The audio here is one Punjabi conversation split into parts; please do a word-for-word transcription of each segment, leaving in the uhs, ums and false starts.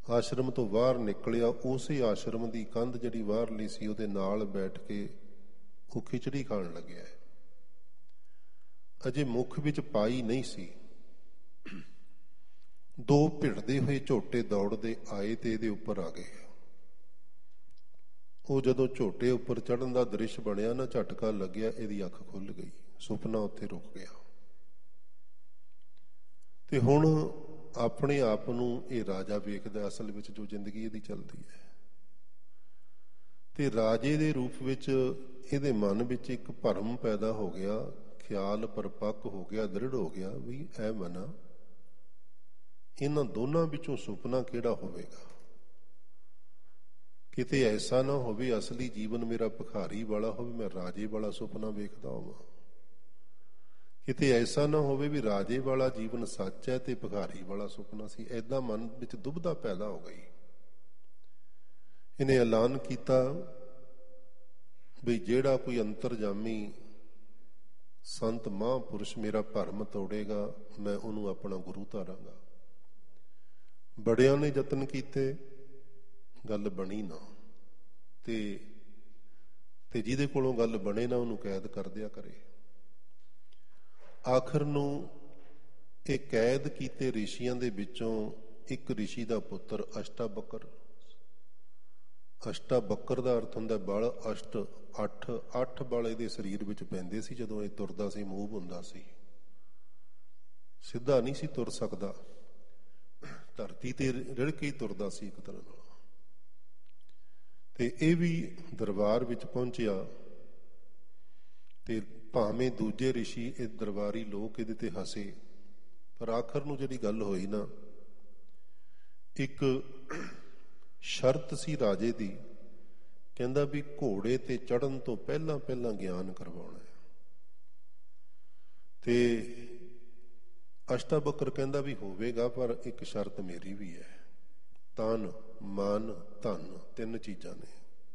ਆਸ਼ਰਮ ਤੋਂ ਬਾਹਰ ਨਿਕਲਿਆ, ਉਸੇ ਆਸ਼ਰਮ ਦੀ ਕੰਧ ਜਿਹੜੀ ਬਾਹਰਲੀ ਸੀ ਉਹਦੇ ਨਾਲ ਬੈਠ ਕੇ ਉਹ ਖਿਚੜੀ ਖਾਣ ਲੱਗਿਆ। ਅਜੇ ਮੁੱਖ ਵਿੱਚ ਪਾਈ ਨਹੀਂ ਸੀ। ਦੋ ਭਿੜਦੇ ਹੋਏ ਝੋਟੇ ਦੌੜਦੇ ਆਏ ਤੇ ਇਹਦੇ ਉੱਪਰ ਆ ਗਏ। ਉਹ ਜਦੋਂ ਝੋਟੇ ਉੱਪਰ ਚੜ੍ਹਨ ਦਾ ਦ੍ਰਿਸ਼ ਬਣਿਆ ਨਾ, ਝਟਕਾ ਲੱਗਿਆ, ਇਹਦੀ ਅੱਖ ਖੁੱਲ ਗਈ, ਸੁਪਨਾ ਉੱਥੇ ਰੁਕ ਗਿਆ। ਤੇ ਹੁਣ ਆਪਣੇ ਆਪ ਨੂੰ ਇਹ ਰਾਜਾ ਵੇਖਦਾ, ਅਸਲ ਵਿੱਚ ਜੋ ਜ਼ਿੰਦਗੀ ਇਹਦੀ ਚੱਲਦੀ ਹੈ। ਤੇ ਰਾਜੇ ਦੇ ਰੂਪ ਵਿੱਚ ਇਹਦੇ ਮਨ ਵਿੱਚ ਇੱਕ ਭਰਮ ਪੈਦਾ ਹੋ ਗਿਆ, ਖਿਆਲ ਪਰਪੱਕ ਹੋ ਗਿਆ, ਦ੍ਰਿੜ ਹੋ ਗਿਆ ਵੀ ਐ ਮਨਾ, ਇਹਨਾਂ ਦੋਨਾਂ ਵਿੱਚੋਂ ਸੁਪਨਾ ਕਿਹੜਾ ਹੋਵੇਗਾ। ਕਿਤੇ ਐਸਾ ਨਾ ਹੋਵੇ ਅਸਲੀ ਜੀਵਨ ਮੇਰਾ ਭਿਖਾਰੀ ਵਾਲਾ ਹੋਵੇ, ਮੈਂ ਰਾਜੇ ਵਾਲਾ ਸੁਪਨਾ ਵੇਖਦਾ ਹੋਵਾਂ। ਕਿਤੇ ਐਸਾ ਨਾ ਹੋਵੇ ਵੀ ਰਾਜੇ ਵਾਲਾ ਜੀਵਨ ਸੱਚ ਹੈ ਤੇ ਭਿਖਾਰੀ ਵਾਲਾ ਸੁਪਨਾ ਸੀ। ਏਦਾਂ ਮਨ ਵਿੱਚ ਦੁਬਿਧਾ ਪੈਦਾ ਹੋ ਗਈ। ਇਹਨੇ ਐਲਾਨ ਕੀਤਾ ਵੀ ਜਿਹੜਾ ਕੋਈ ਅੰਤਰਜਾਮੀ ਸੰਤ ਮਹਾਂਪੁਰਸ਼ ਮੇਰਾ ਭਰਮ ਤੋੜੇਗਾ, ਮੈਂ ਉਹਨੂੰ ਆਪਣਾ ਗੁਰੂ ਧਾਰਾਂਗਾ। ਬੜਿਆਂ ਨੇ ਯਤਨ ਕੀਤੇ, ਗੱਲ ਬਣੀ ਨਾ। ਤੇ ਤੇ ਜਿਹਦੇ ਕੋਲੋਂ ਗੱਲ ਬਣੇ ਨਾ, ਉਹਨੂੰ ਕੈਦ ਕਰ ਦਿਆ ਕਰੇ। ਆਖਰ ਨੂੰ ਇਹ ਕੈਦ ਕੀਤੇ ਰਿਸ਼ੀਆਂ ਦੇ ਵਿੱਚੋਂ ਇੱਕ ਰਿਸ਼ੀ ਦਾ ਪੁੱਤਰ ਅਸ਼ਟਾਬਕਰ, ਅਸ਼ਟਾਬਕਰ ਦਾ ਅਰਥ ਹੁੰਦਾ ਬਲ, ਅਸ਼ਟ ਅੱਠ, ਅੱਠ ਬਲ ਇਹਦੇ ਸਰੀਰ ਵਿੱਚ ਪੈਂਦੇ ਸੀ। ਜਦੋਂ ਇਹ ਤੁਰਦਾ ਸੀ, ਮੂਵ ਹੁੰਦਾ ਸੀ, ਸਿੱਧਾ ਨਹੀਂ ਸੀ ਤੁਰ ਸਕਦਾ, ਧਰਤੀ ਤੇ ਰਿੜ ਕੇ ਹੀ ਤੁਰਦਾ ਸੀ ਇੱਕ ਤਰ੍ਹਾਂ ਨਾਲ। ਤੇ ਇਹ ਵੀ ਦਰਬਾਰ ਵਿੱਚ ਪਹੁੰਚਿਆ ਤੇ ਭਾਵੇਂ ਦੂਜੇ ਰਿਸ਼ੀ, ਇਹ ਦਰਬਾਰੀ ਲੋਕ ਇਹਦੇ ਤੇ ਹੱਸੇ, ਪਰ ਆਖਰ ਨੂੰ ਜਿਹੜੀ ਗੱਲ ਹੋਈ ਨਾ, ਇੱਕ ਸ਼ਰਤ ਸੀ ਰਾਜੇ ਦੀ, ਕਹਿੰਦਾ ਵੀ ਘੋੜੇ ਤੇ ਚੜ੍ਹਨ ਤੋਂ ਪਹਿਲਾਂ ਪਹਿਲਾਂ ਗਿਆਨ ਕਰਵਾਉਣਾ ਹੈ। ਤੇ ਅਸ਼ਟਾਬਕਰ ਕਹਿੰਦਾ ਵੀ ਹੋਵੇਗਾ, ਪਰ ਇੱਕ ਸ਼ਰਤ ਮੇਰੀ ਵੀ ਹੈ। ਤਨ, ਮਨ, ਧਨ, ਤਿੰਨ ਚੀਜ਼ਾਂ ਨੇ।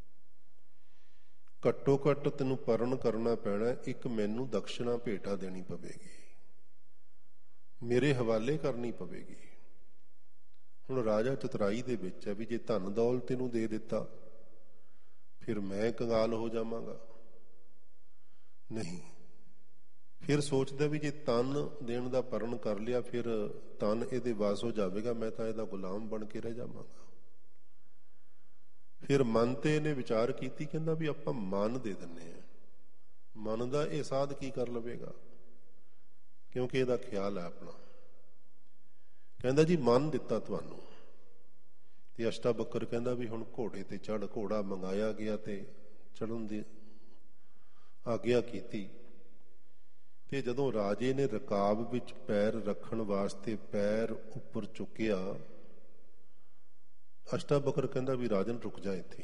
ਘੱਟੋ ਘੱਟ ਤੈਨੂੰ ਪਰਨ ਕਰਨਾ ਪੈਣਾ, ਇੱਕ ਮੈਨੂੰ ਦਕਸ਼ਨਾ ਭੇਟਾ ਦੇਣੀ ਪਵੇਗੀ, ਮੇਰੇ ਹਵਾਲੇ ਕਰਨੀ ਪਵੇਗੀ। ਹੁਣ ਰਾਜਾ ਚਤੁਰਾਈ ਦੇ ਵਿੱਚ ਹੈ ਵੀ ਜੇ ਧਨ ਦੌਲਤ ਇਹਨੂੰ ਦੇ ਦਿੱਤਾ ਫਿਰ ਮੈਂ ਕੰਗਾਲ ਹੋ ਜਾਵਾਂਗਾ, ਨਹੀਂ। ਫਿਰ ਸੋਚਦਾ ਵੀ ਜੇ ਤਨ ਦੇਣ ਦਾ ਪਰਨ ਕਰ ਲਿਆ, ਫਿਰ ਤਨ ਇਹਦੇ ਵਾਸ ਹੋ ਜਾਵੇਗਾ, ਮੈਂ ਤਾਂ ਇਹਦਾ ਗੁਲਾਮ ਬਣ ਕੇ ਰਹਿ ਜਾਵਾਂਗਾ। ਫਿਰ ਮਨ ਤੇ ਇਹਨੇ ਵਿਚਾਰ ਕੀਤੀ, ਕਹਿੰਦਾ ਵੀ ਆਪਾਂ ਮਨ ਦੇ ਦਿੰਦੇ ਹਾਂ। ਮਨ ਦਾ ਇਹ ਸਾਧ ਕੀ ਕਰ ਲਵੇਗਾ, ਕਿਉਂਕਿ ਇਹਦਾ ਖਿਆਲ ਹੈ ਆਪਣਾ। ਕਹਿੰਦਾ ਜੀ ਮਨ ਦਿੱਤਾ ਤੁਹਾਨੂੰ। ਤੇ ਅਸ਼ਟਾਬਕਰ ਕਹਿੰਦਾ ਵੀ ਹੁਣ ਘੋੜੇ ਤੇ ਚੜ੍ਹ। ਘੋੜਾ ਮੰਗਾਇਆ ਗਿਆ ਤੇ ਚੜ੍ਹਨ ਦੀ ਆਗਿਆ ਕੀਤੀ। ਤੇ ਜਦੋਂ ਰਾਜੇ ਨੇ ਰਕਾਬ ਵਿੱਚ ਪੈਰ ਰੱਖਣ ਵਾਸਤੇ ਪੈਰ ਉੱਪਰ ਚੁੱਕਿਆ, ਅਸ਼ਟਾਬਕਰ ਕਹਿੰਦਾ ਵੀ ਰਾਜਨ ਰੁਕ ਜਾ ਇੱਥੇ।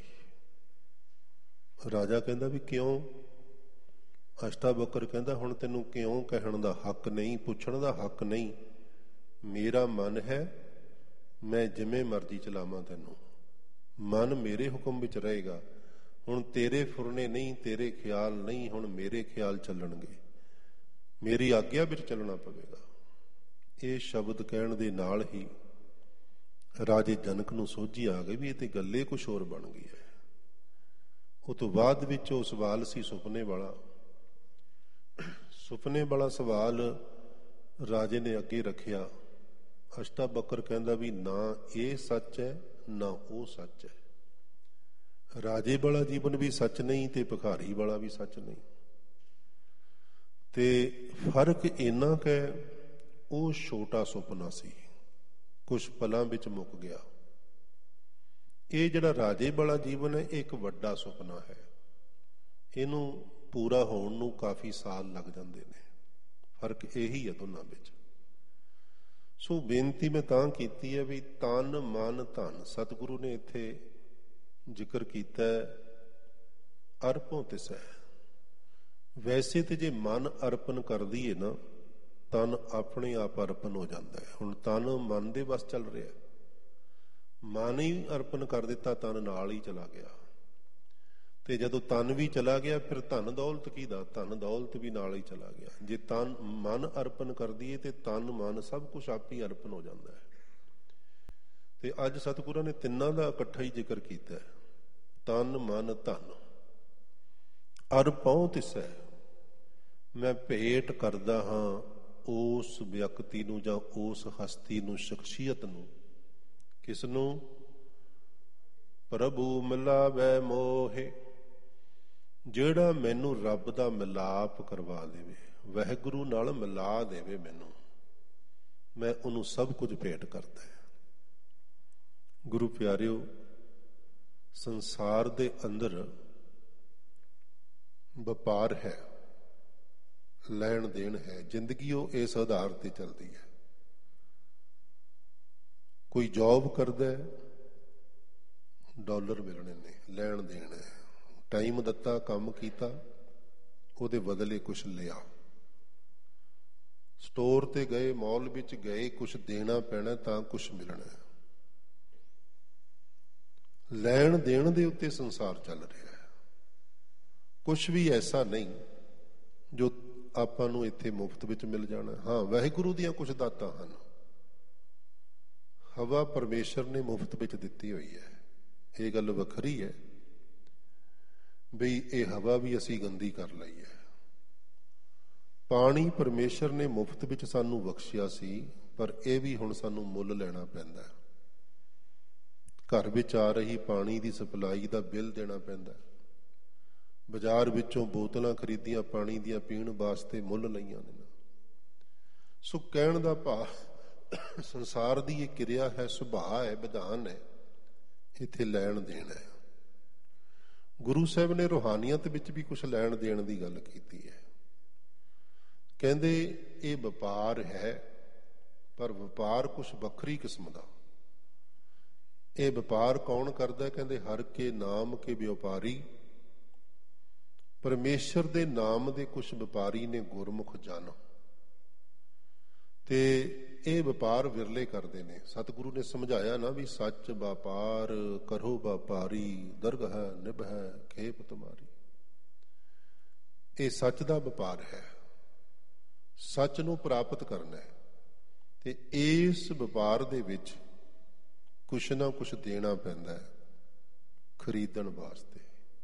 ਰਾਜਾ ਕਹਿੰਦਾ ਵੀ ਕਿਉਂ? ਅਸ਼ਟਾਬਕਰ ਕਹਿੰਦਾ ਹੁਣ ਤੈਨੂੰ ਕਿਉਂ ਕਹਿਣ ਦਾ ਹੱਕ ਨਹੀਂ, ਪੁੱਛਣ ਦਾ ਹੱਕ ਨਹੀਂ। ਮੇਰਾ ਮਨ ਹੈ, ਮੈਂ ਜਿਵੇਂ ਮਰਜ਼ੀ ਚਲਾਵਾਂ ਤੈਨੂੰ, ਮਨ ਮੇਰੇ ਹੁਕਮ ਵਿੱਚ ਰਹੇਗਾ। ਹੁਣ ਤੇਰੇ ਫੁਰਨੇ ਨਹੀਂ, ਤੇਰੇ ਖਿਆਲ ਨਹੀਂ, ਹੁਣ ਮੇਰੇ ਖਿਆਲ ਚੱਲਣਗੇ, ਮੇਰੀ ਆਗਿਆ ਵਿੱਚ ਚੱਲਣਾ ਪਵੇਗਾ। ਇਹ ਸ਼ਬਦ ਕਹਿਣ ਦੇ ਨਾਲ ਹੀ ਰਾਜੇ ਜਨਕ ਨੂੰ ਸੋਝੀ ਆ ਗਈ ਵੀ ਇਹ ਤੇ ਗੱਲੇ ਕੁਛ ਹੋਰ ਬਣ ਗਈ ਹੈ। ਉਹ ਤੋਂ ਬਾਅਦ ਵਿੱਚ ਉਹ ਸਵਾਲ ਸੀ ਸੁਪਨੇ ਵਾਲਾ। ਸੁਪਨੇ ਵਾਲਾ ਸਵਾਲ ਰਾਜੇ ਨੇ ਅੱਗੇ ਰੱਖਿਆ। ਅਸ਼ਟਾਬਕਰ ਕਹਿੰਦਾ ਵੀ ਨਾ ਇਹ ਸੱਚ ਹੈ, ਨਾ ਉਹ ਸੱਚ ਹੈ। ਰਾਜੇ ਵਾਲਾ ਜੀਵਨ ਵੀ ਸੱਚ ਨਹੀਂ ਤੇ ਭਿਖਾਰੀ ਵਾਲਾ ਵੀ ਸੱਚ ਨਹੀਂ। ਤੇ ਫਰਕ ਇੰਨਾ ਕੁ ਹੈ, ਉਹ ਛੋਟਾ ਸੁਪਨਾ ਸੀ, ਕੁਛ ਪਲਾਂ ਵਿੱਚ ਮੁੱਕ ਗਿਆ। ਇਹ ਜਿਹੜਾ ਰਾਜੇ ਵਾਲਾ ਜੀਵਨ ਹੈ, ਇਹ ਇੱਕ ਵੱਡਾ ਸੁਪਨਾ ਹੈ। ਇਹਨੂੰ ਪੂਰਾ ਹੋਣ ਨੂੰ ਕਾਫੀ ਸਾਲ ਲੱਗ ਜਾਂਦੇ ਨੇ। ਫਰਕ ਇਹੀ ਹੈ ਦੋਨਾਂ ਵਿੱਚ। ਸੋ ਬੇਨਤੀ ਮੈਂ ਤਾਂ ਕੀਤੀ ਹੈ ਵੀ ਤਨ, ਮਨ, ਧਨ, ਸਤਿਗੁਰੂ ਨੇ ਇੱਥੇ ਜ਼ਿਕਰ ਕੀਤਾ ਅਰਪੋਂ ਤਿਸੈ। ਵੈਸੇ ਤੇ ਜੇ ਮਨ ਅਰਪਣ ਕਰ ਦਈਏ ਨਾ, ਤਨ ਆਪਣੇ ਆਪ ਅਰਪਣ ਹੋ ਜਾਂਦਾ ਹੈ। ਹੁਣ ਤਨ ਮਨ ਦੇ ਵੱਸ ਚੱਲ ਰਿਹਾ, ਮਨ ਹੀ ਅਰਪਣ ਕਰ ਦਿੱਤਾ, ਤਨ ਨਾਲ ਹੀ ਚਲਾ ਗਿਆ। ਤੇ ਜਦੋਂ ਤਨ ਵੀ ਚਲਾ ਗਿਆ, ਫਿਰ ਧਨ ਦੌਲਤ ਕਿਹਦਾ? ਧਨ ਦੌਲਤ ਵੀ ਨਾਲ ਹੀ ਚਲਾ ਗਿਆ। ਜੇ ਤਨ ਮਨ ਅਰਪਣ ਕਰ ਦਈਏ ਤੇ ਤਨ ਮਨ ਸਭ ਕੁਛ ਆਪ ਹੀ ਅਰਪਣ ਹੋ ਜਾਂਦਾ ਹੈ। ਤੇ ਅੱਜ ਸਤਿਗੁਰਾਂ ਨੇ ਤਿੰਨਾਂ ਦਾ ਇਕੱਠਾ ਹੀ ਜ਼ਿਕਰ ਕੀਤਾ, ਤਨ ਮਨ ਧਨ। ਅਰ ਪਉ ਤਿਸੈ, ਮੈਂ ਭੇਟ ਕਰਦਾ ਹਾਂ ਉਸ ਵਿਅਕਤੀ ਨੂੰ ਜਾਂ ਉਸ ਹਸਤੀ ਨੂੰ, ਸ਼ਖਸੀਅਤ ਨੂੰ। ਕਿਸ ਨੂੰ? ਪ੍ਰਭੂ ਮਿਲਾਵੈ ਮੋਹੇ, ਜਿਹੜਾ ਮੈਨੂੰ ਰੱਬ ਦਾ ਮਿਲਾਪ ਕਰਵਾ ਦੇਵੇ, ਵਾਹਿਗੁਰੂ ਨਾਲ ਮਿਲਾ ਦੇਵੇ ਮੈਨੂੰ, ਮੈਂ ਉਹਨੂੰ ਸਭ ਕੁਝ ਭੇਟ ਕਰਦਾ। ਗੁਰੂ ਪਿਆਰਿਓ, ਸੰਸਾਰ ਦੇ ਅੰਦਰ ਵਪਾਰ ਹੈ, ਲੈਣ ਦੇਣ ਹੈ, ਜ਼ਿੰਦਗੀ ਉਹ ਇਸ ਆਧਾਰ ਤੇ ਚੱਲਦੀ ਹੈ। ਕੋਈ ਜੌਬ ਕਰਦਾ, ਡਾਲਰ ਮਿਲਣੇ ਨੇ, ਲੈਣ ਦੇਣ ਹੈ। ਟਾਈਮ ਦਿੱਤਾ, ਕੰਮ ਕੀਤਾ, ਉਹਦੇ ਬਦਲੇ ਕੁਛ ਲਿਆ। ਸਟੋਰ ਤੇ ਗਏ, ਮਾਲ ਵਿੱਚ ਗਏ, ਕੁਛ ਦੇਣਾ ਪੈਣਾ ਤਾਂ ਕੁਛ ਮਿਲਣਾ। ਲੈਣ ਦੇਣ ਦੇ ਉੱਤੇ ਸੰਸਾਰ ਚੱਲ ਰਿਹਾ ਹੈ। ਕੁਛ ਵੀ ਐਸਾ ਨਹੀਂ ਜੋ ਆਪਾਂ ਨੂੰ ਇੱਥੇ ਮੁਫਤ ਵਿੱਚ ਮਿਲ ਜਾਣਾ। ਹਾਂ, ਵਾਹਿਗੁਰੂ ਦੀਆਂ ਕੁਛ ਦਾਤਾਂ ਹਨ। ਹਵਾ ਪਰਮੇਸ਼ਰ ਨੇ ਮੁਫਤ ਵਿੱਚ ਦਿੱਤੀ ਹੋਈ ਹੈ। ਇਹ ਗੱਲ ਵੱਖਰੀ ਹੈ ਬਈ ਇਹ ਹਵਾ ਵੀ ਅਸੀਂ ਗੰਦੀ ਕਰ ਲਈ ਹੈ। ਪਾਣੀ ਪਰਮੇਸ਼ਰ ਨੇ ਮੁਫਤ ਵਿੱਚ ਸਾਨੂੰ ਬਖਸ਼ਿਆ ਸੀ, ਪਰ ਇਹ ਵੀ ਹੁਣ ਸਾਨੂੰ ਮੁੱਲ ਲੈਣਾ ਪੈਂਦਾ। ਘਰ ਵਿੱਚ ਆ ਰਹੀ ਪਾਣੀ ਦੀ ਸਪਲਾਈ ਦਾ ਬਿੱਲ ਦੇਣਾ ਪੈਂਦਾ। ਬਾਜ਼ਾਰ ਵਿੱਚੋਂ ਬੋਤਲਾਂ ਖਰੀਦੀਆਂ ਪਾਣੀ ਦੀਆਂ ਪੀਣ ਵਾਸਤੇ, ਮੁੱਲ ਲਈਆਂ ਨੇ। ਸੋ ਕਹਿਣ ਦਾ ਭਾਵ, ਸੰਸਾਰ ਦੀ ਇਹ ਕਿਰਿਆ ਹੈ, ਸੁਭਾਅ ਹੈ, ਵਿਧਾਨ ਹੈ, ਇੱਥੇ ਲੈਣ ਦੇਣ ਹੈ। ਗੁਰੂ ਸਾਹਿਬ ਨੇ ਰੂਹਾਨੀਅਤ ਵਿੱਚ ਵੀ ਕੁਛ ਲੈਣ ਦੇਣ ਦੀ ਗੱਲ ਕੀਤੀ ਹੈ। ਕਹਿੰਦੇ ਇਹ ਵਪਾਰ ਹੈ, ਪਰ ਵਪਾਰ ਕੁਛ ਵੱਖਰੀ ਕਿਸਮ ਦਾ। ਇਹ ਵਪਾਰ ਕੌਣ ਕਰਦਾ? ਕਹਿੰਦੇ ਹਰ ਕੇ ਨਾਮ ਕੇ ਵਪਾਰੀ। ਪਰਮੇਸ਼ਰ ਦੇ ਨਾਮ ਦੇ ਕੁਛ ਵਪਾਰੀ ਨੇ, ਗੁਰਮੁਖ ਜਨ, ਤੇ ਇਹ ਵਪਾਰ ਵਿਰਲੇ ਕਰਦੇ ਨੇ। ਸਤਿਗੁਰੂ ਨੇ ਸਮਝਾਇਆ ਨਾ ਵੀ ਸੱਚ ਵਪਾਰ ਕਰੋ ਵਪਾਰੀ, ਦਰਗਹ ਨਿਭੈ ਖੇਪ ਤੁਮਾਰੀ। ਇਹ ਸੱਚ ਦਾ ਵਪਾਰ ਹੈ, ਸੱਚ ਨੂੰ ਪ੍ਰਾਪਤ ਕਰਨਾ ਹੈ, ਤੇ ਇਸ ਵਪਾਰ ਦੇ ਵਿੱਚ ਕੁਛ ਨਾ ਕੁਛ ਦੇਣਾ ਪੈਂਦਾ ਹੈ ਖਰੀਦਣ ਵਾਸਤੇ।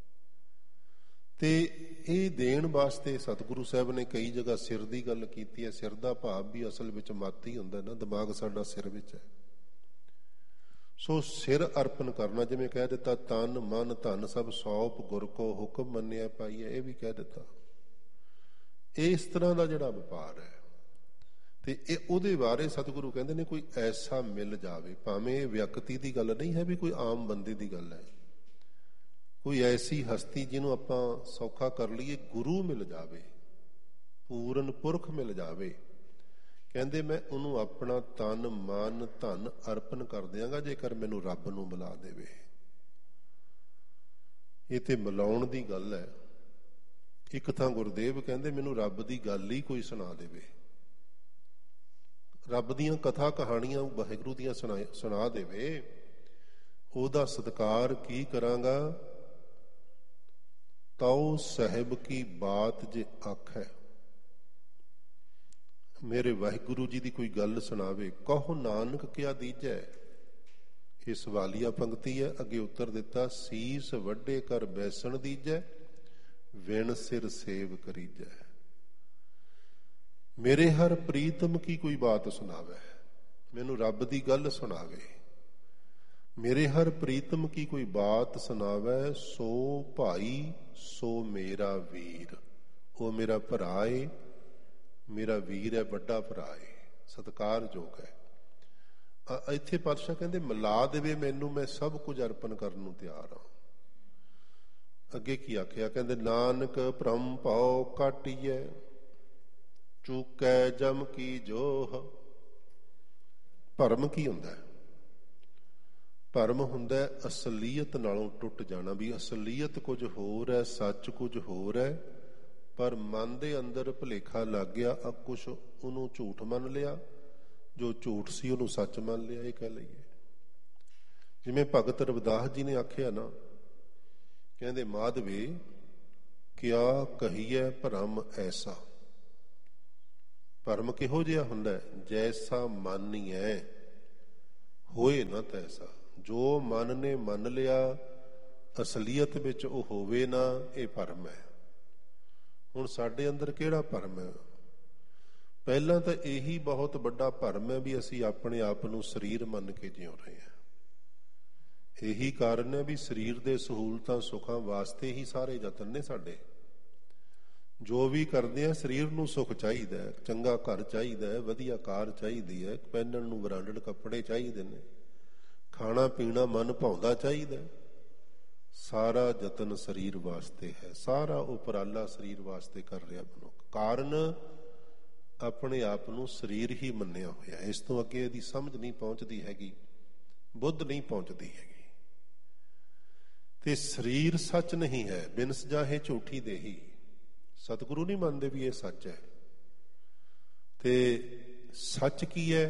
ਤੇ ਇਹ ਦੇਣ ਵਾਸਤੇ ਸਤਿਗੁਰੂ ਸਾਹਿਬ ਨੇ ਕਈ ਜਗ੍ਹਾ ਸਿਰ ਦੀ ਗੱਲ ਕੀਤੀ ਹੈ। ਸਿਰ ਦਾ ਭਾਵ ਵੀ ਅਸਲ ਵਿੱਚ ਮੱਤ ਹੀ ਹੁੰਦਾ ਨਾ, ਦਿਮਾਗ ਸਾਡਾ ਸਿਰ ਵਿੱਚ ਹੈ। ਸੋ ਸਿਰ ਅਰਪਣ ਕਰਨਾ, ਜਿਵੇਂ ਕਹਿ ਦਿੱਤਾ ਤਨ ਮਨ ਧਨ ਸਭ ਸੌਂਪ ਗੁਰ ਕੋ ਹੁਕਮ ਮੰਨਿਆ ਪਾਈਏ, ਇਹ ਵੀ ਕਹਿ ਦਿੱਤਾ। ਇਸ ਤਰ੍ਹਾਂ ਦਾ ਜਿਹੜਾ ਵਪਾਰ ਹੈ, ਤੇ ਇਹ ਉਹਦੇ ਬਾਰੇ ਸਤਿਗੁਰੂ ਕਹਿੰਦੇ ਨੇ ਕੋਈ ਐਸਾ ਮਿਲ ਜਾਵੇ, ਭਾਵੇਂ ਇਹ ਵਿਅਕਤੀ ਦੀ ਗੱਲ ਨਹੀਂ ਹੈ ਵੀ ਕੋਈ ਆਮ ਬੰਦੇ ਦੀ ਗੱਲ ਹੈ, ਕੋਈ ਐਸੀ ਹਸਤੀ ਜਿਹਨੂੰ ਆਪਾਂ ਸੌਖਾ ਕਰ ਲਈਏ, ਗੁਰੂ ਮਿਲ ਜਾਵੇ, ਪੂਰਨ ਪੁਰਖ ਮਿਲ ਜਾਵੇ। ਕਹਿੰਦੇ ਮੈਂ ਉਹਨੂੰ ਆਪਣਾ ਤਨ ਮਨ ਧਨ ਅਰਪਣ ਕਰ ਦਿਆਂਗਾ ਜੇਕਰ ਮੈਨੂੰ ਰੱਬ ਨੂੰ ਮਿਲਾ ਦੇਵੇ। ਇਹ ਤੇ ਮਿਲਾਉਣ ਦੀ ਗੱਲ ਹੈ। ਇੱਕ ਥਾਂ ਗੁਰਦੇਵ ਕਹਿੰਦੇ ਮੈਨੂੰ ਰੱਬ ਦੀ ਗੱਲ ਹੀ ਕੋਈ ਸੁਣਾ ਦੇਵੇ, ਰੱਬ ਦੀਆਂ ਕਥਾ ਕਹਾਣੀਆਂ ਵਾਹਿਗੁਰੂ ਦੀਆਂ ਸੁਣਾ ਸੁਣਾ ਦੇਵੇ, ਉਹਦਾ ਸਤਿਕਾਰ ਕੀ ਕਰਾਂਗਾ। ਤਾਉ ਸਾਹਿਬ ਕੀ ਬਾਤ ਜੇ ਆਖੈ, ਮੇਰੇ ਵਾਹਿਗੁਰੂ ਜੀ ਦੀ ਕੋਈ ਗੱਲ ਸੁਣਾਵੇ। ਕਹੋ ਨਾਨਕ ਕਿਆ ਦੀਜੈ, ਇਹ ਸਵਾਲੀਆ ਪੰਕਤੀ ਹੈ। ਅੱਗੇ ਉੱਤਰ ਦਿੱਤਾ ਸੀਸ ਵੱਡੇ ਕਰ ਬੈਸਣ ਦੀਜੈ, ਵਿਣ ਸਿਰ ਸੇਵ ਕਰੀਜੈ। ਮੇਰੇ ਹਰ ਪ੍ਰੀਤਮ ਕੀ ਕੋਈ ਬਾਤ ਸੁਣਾਵੇ, ਮੈਨੂੰ ਰੱਬ ਦੀ ਗੱਲ ਸੁਣਾਵੇ। ਮੇਰੇ ਹਰ ਪ੍ਰੀਤਮ ਕੀ ਕੋਈ ਬਾਤ ਸੁਣਾਵੇ, ਸੋ ਭਾਈ ਸੋ ਮੇਰਾ ਵੀਰ। ਉਹ ਮੇਰਾ ਭਰਾ ਏ, ਮੇਰਾ ਵੀਰ ਹੈ, ਵੱਡਾ ਭਰਾ ਏ, ਸਤਿਕਾਰਯੋਗ ਹੈ। ਇੱਥੇ ਪਾਤਸ਼ਾਹ ਕਹਿੰਦੇ ਮਿਲਾ ਦੇਵੇ ਮੈਨੂੰ, ਮੈਂ ਸਭ ਕੁਝ ਅਰਪਣ ਕਰਨ ਨੂੰ ਤਿਆਰ ਹਾਂ। ਅੱਗੇ ਕੀ ਆਖਿਆ? ਕਹਿੰਦੇ ਨਾਨਕ ਭ੍ਰਮ ਭਉ ਕਾਟੀਐ, ਚੂਕੈ ਜਮ ਕੀ ਜੋਹ। ਭਰਮ ਕੀ ਹੁੰਦਾ? ਭਰਮ ਹੁੰਦਾ ਅਸਲੀਅਤ ਨਾਲੋਂ ਟੁੱਟ ਜਾਣਾ, ਵੀ ਅਸਲੀਅਤ ਕੁਝ ਹੋਰ ਹੈ, ਸੱਚ ਕੁਝ ਹੋਰ ਹੈ, ਪਰ ਮਨ ਦੇ ਅੰਦਰ ਭੁਲੇਖਾ ਲੱਗ ਗਿਆ, ਆ ਕੁਛ ਉਹਨੂੰ ਝੂਠ ਮੰਨ ਲਿਆ, ਜੋ ਝੂਠ ਸੀ ਉਹਨੂੰ ਸੱਚ ਮੰਨ ਲਿਆ, ਇਹ ਕਹਿ ਲਈਏ। ਜਿਵੇਂ ਭਗਤ ਰਵਿਦਾਸ ਜੀ ਨੇ ਆਖਿਆ ਨਾ, ਕਹਿੰਦੇ ਮਾਧਵੇ ਕਿਆ ਕਹੀਏ ਭਰਮ ਐਸਾ। ਭਰਮ ਕਿਹੋ ਜਿਹਾ ਹੁੰਦਾ? ਜੈਸਾ ਮਾਨੀਐ ਹੋਏ ਨਾ ਤੈਸਾ। ਜੋ ਮਨ ਨੇ ਮੰਨ ਲਿਆ ਅਸਲੀਅਤ ਵਿੱਚ ਉਹ ਹੋਵੇ ਨਾ, ਇਹ ਭਰਮ ਹੈ। ਹੁਣ ਸਾਡੇ ਅੰਦਰ ਕਿਹੜਾ ਭਰਮ ਹੈ? ਪਹਿਲਾਂ ਤਾਂ ਇਹੀ ਬਹੁਤ ਵੱਡਾ ਭਰਮ ਹੈ ਵੀ ਅਸੀਂ ਆਪਣੇ ਆਪ ਨੂੰ ਸਰੀਰ ਮੰਨ ਕੇ ਜਿਉ ਰਹੇ ਹਾਂ। ਇਹੀ ਕਾਰਨ ਹੈ ਵੀ ਸਰੀਰ ਦੇ ਸਹੂਲਤਾਂ ਸੁੱਖਾਂ ਵਾਸਤੇ ਹੀ ਸਾਰੇ ਯਤਨ ਨੇ ਸਾਡੇ। ਜੋ ਵੀ ਕਰਦੇ ਆ ਸਰੀਰ ਨੂੰ ਸੁੱਖ ਚਾਹੀਦਾ ਹੈ, ਚੰਗਾ ਘਰ ਚਾਹੀਦਾ ਹੈ, ਵਧੀਆ ਕਾਰ ਚਾਹੀਦੀ ਹੈ, ਪਹਿਨਣ ਨੂੰ ਬਰਾਂਡਡ ਕੱਪੜੇ ਚਾਹੀਦੇ ਨੇ, ਖਾਣਾ ਪੀਣਾ ਮਨ ਭਾਉਂਦਾ ਚਾਹੀਦਾ। ਸਾਰਾ ਯਤਨ ਸਰੀਰ ਵਾਸਤੇ ਹੈ, ਸਾਰਾ ਉਪਰਾਲਾ ਸਰੀਰ ਵਾਸਤੇ ਕਰ ਰਿਹਾ ਮਨੁੱਖ। ਕਾਰਨ ਆਪਣੇ ਆਪ ਨੂੰ ਸਰੀਰ ਹੀ ਮੰਨਿਆ ਹੋਇਆ। ਇਸ ਤੋਂ ਅੱਗੇ ਇਹਦੀ ਸਮਝ ਨਹੀਂ ਪਹੁੰਚਦੀ ਹੈਗੀ, ਬੁੱਧ ਨਹੀਂ ਪਹੁੰਚਦੀ ਹੈਗੀ। ਤੇ ਸਰੀਰ ਸੱਚ ਨਹੀਂ ਹੈ, ਬਿਨਸ ਜਾਹੇ ਝੂਠੀ ਦੇਹੀ। ਸਤਿਗੁਰੂ ਨਹੀਂ ਮੰਨਦੇ ਵੀ ਇਹ ਸੱਚ ਹੈ। ਤੇ ਸੱਚ ਕੀ ਹੈ?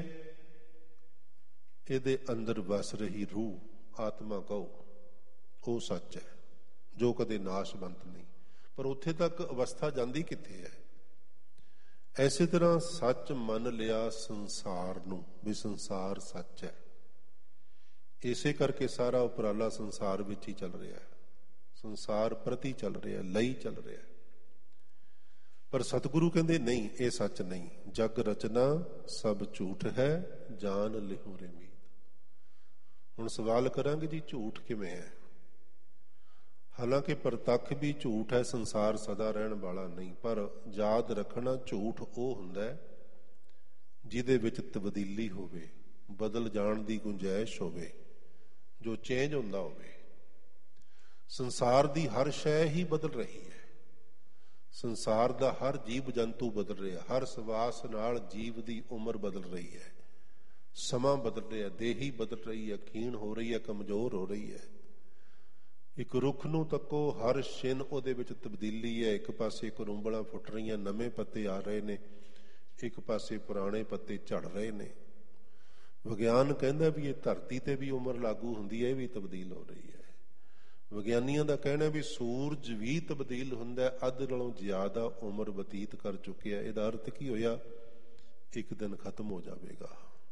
ਇਹਦੇ ਅੰਦਰ ਵਸ ਰਹੀ ਰੂਹ, ਆਤਮਾ ਕਹੋ, ਉਹ ਸੱਚ ਹੈ ਜੋ ਕਦੇ ਨਾਸ਼ਵੰਤ ਨਹੀਂ। ਪਰ ਉੱਥੇ ਤੱਕ ਅਵਸਥਾ ਜਾਂਦੀ ਕਿੱਥੇ ਹੈ? ਐਸੇ ਤਰ੍ਹਾਂ ਸੱਚ ਮੰਨ ਲਿਆ ਸੰਸਾਰ ਨੂੰ ਵੀ ਸੰਸਾਰ ਸੱਚ ਹੈ। ਇਸੇ ਕਰਕੇ ਸਾਰਾ ਉਪਰਾਲਾ ਸੰਸਾਰ ਵਿੱਚ ਹੀ ਚੱਲ ਰਿਹਾ ਹੈ, ਸੰਸਾਰ ਪ੍ਰਤੀ ਚੱਲ ਰਿਹਾ, ਲਈ ਚੱਲ ਰਿਹਾ। ਪਰ ਸਤਿਗੁਰੂ ਕਹਿੰਦੇ ਨਹੀਂ, ਇਹ ਸੱਚ ਨਹੀਂ। ਜਗ ਰਚਨਾ ਸਭ ਝੂਠ ਹੈ, ਜਾਨ ਲਿਹੁ ਰੇ ਮੀਤ। ਹੁਣ ਸਵਾਲ ਕਰਾਂਗੇ ਜੀ ਝੂਠ ਕਿਵੇਂ ਹੈ? ਹਾਲਾਂਕਿ ਪ੍ਰਤੱਖ ਵੀ ਝੂਠ ਹੈ, ਸੰਸਾਰ ਸਦਾ ਰਹਿਣ ਵਾਲਾ ਨਹੀਂ। ਪਰ ਯਾਦ ਰੱਖਣਾ, ਝੂਠ ਉਹ ਹੁੰਦਾ ਹੈ ਜਿਹਦੇ ਵਿੱਚ ਤਬਦੀਲੀ ਹੋਵੇ, ਬਦਲ ਜਾਣ ਦੀ ਗੁੰਜਾਇਸ਼ ਹੋਵੇ, ਜੋ ਚੇਂਜ ਹੁੰਦਾ ਹੋਵੇ। ਸੰਸਾਰ ਦੀ ਹਰ ਸ਼ੈ ਹੀ ਬਦਲ ਰਹੀ ਹੈ। ਸੰਸਾਰ ਦਾ ਹਰ ਜੀਵ ਜੰਤੂ ਬਦਲ ਰਿਹਾ, ਹਰ ਸਵਾਸ ਨਾਲ ਜੀਵ ਦੀ ਉਮਰ ਬਦਲ ਰਹੀ ਹੈ, ਸਮਾਂ ਬਦਲ ਰਿਹਾ, ਦੇਹੀ ਬਦਲ ਰਹੀ ਹੈ, ਖੀਣ ਹੋ ਰਹੀ ਹੈ, ਕਮਜ਼ੋਰ ਹੋ ਰਹੀ ਹੈ। ਇੱਕ ਰੁੱਖ ਨੂੰ ਤੱਕੋ, ਹਰ ਛਿਨ ਉਹਦੇ ਵਿੱਚ ਤਬਦੀਲੀ ਹੈ। ਇੱਕ ਪਾਸੇ ਕਰੂੰਬਲਾਂ ਫੁੱਟ ਰਹੀਆਂ, ਨਵੇਂ ਪੱਤੇ ਆ ਰਹੇ ਨੇ, ਇੱਕ ਪਾਸੇ ਪੁਰਾਣੇ ਪੱਤੇ ਝੜ ਰਹੇ ਨੇ। ਵਿਗਿਆਨ ਕਹਿੰਦਾ ਵੀ ਇਹ ਧਰਤੀ ਤੇ ਵੀ ਉਮਰ ਲਾਗੂ ਹੁੰਦੀ ਹੈ, ਇਹ ਵੀ ਤਬਦੀਲ ਹੋ ਰਹੀ ਹੈ। ਵਿਗਿਆਨੀਆਂ ਦਾ ਕਹਿਣਾ ਵੀ ਸੂਰਜ ਵੀ ਤਬਦੀਲ ਹੁੰਦਾ, ਅੱਧ ਨਾਲੋਂ ਜ਼ਿਆਦਾ ਉਮਰ ਬਤੀਤ ਕਰ ਚੁੱਕਿਆ। ਇਹਦਾ ਅਰਥ ਕੀ ਹੋਇਆ? ਇੱਕ ਦਿਨ ਖਤਮ ਹੋ ਜਾਵੇਗਾ।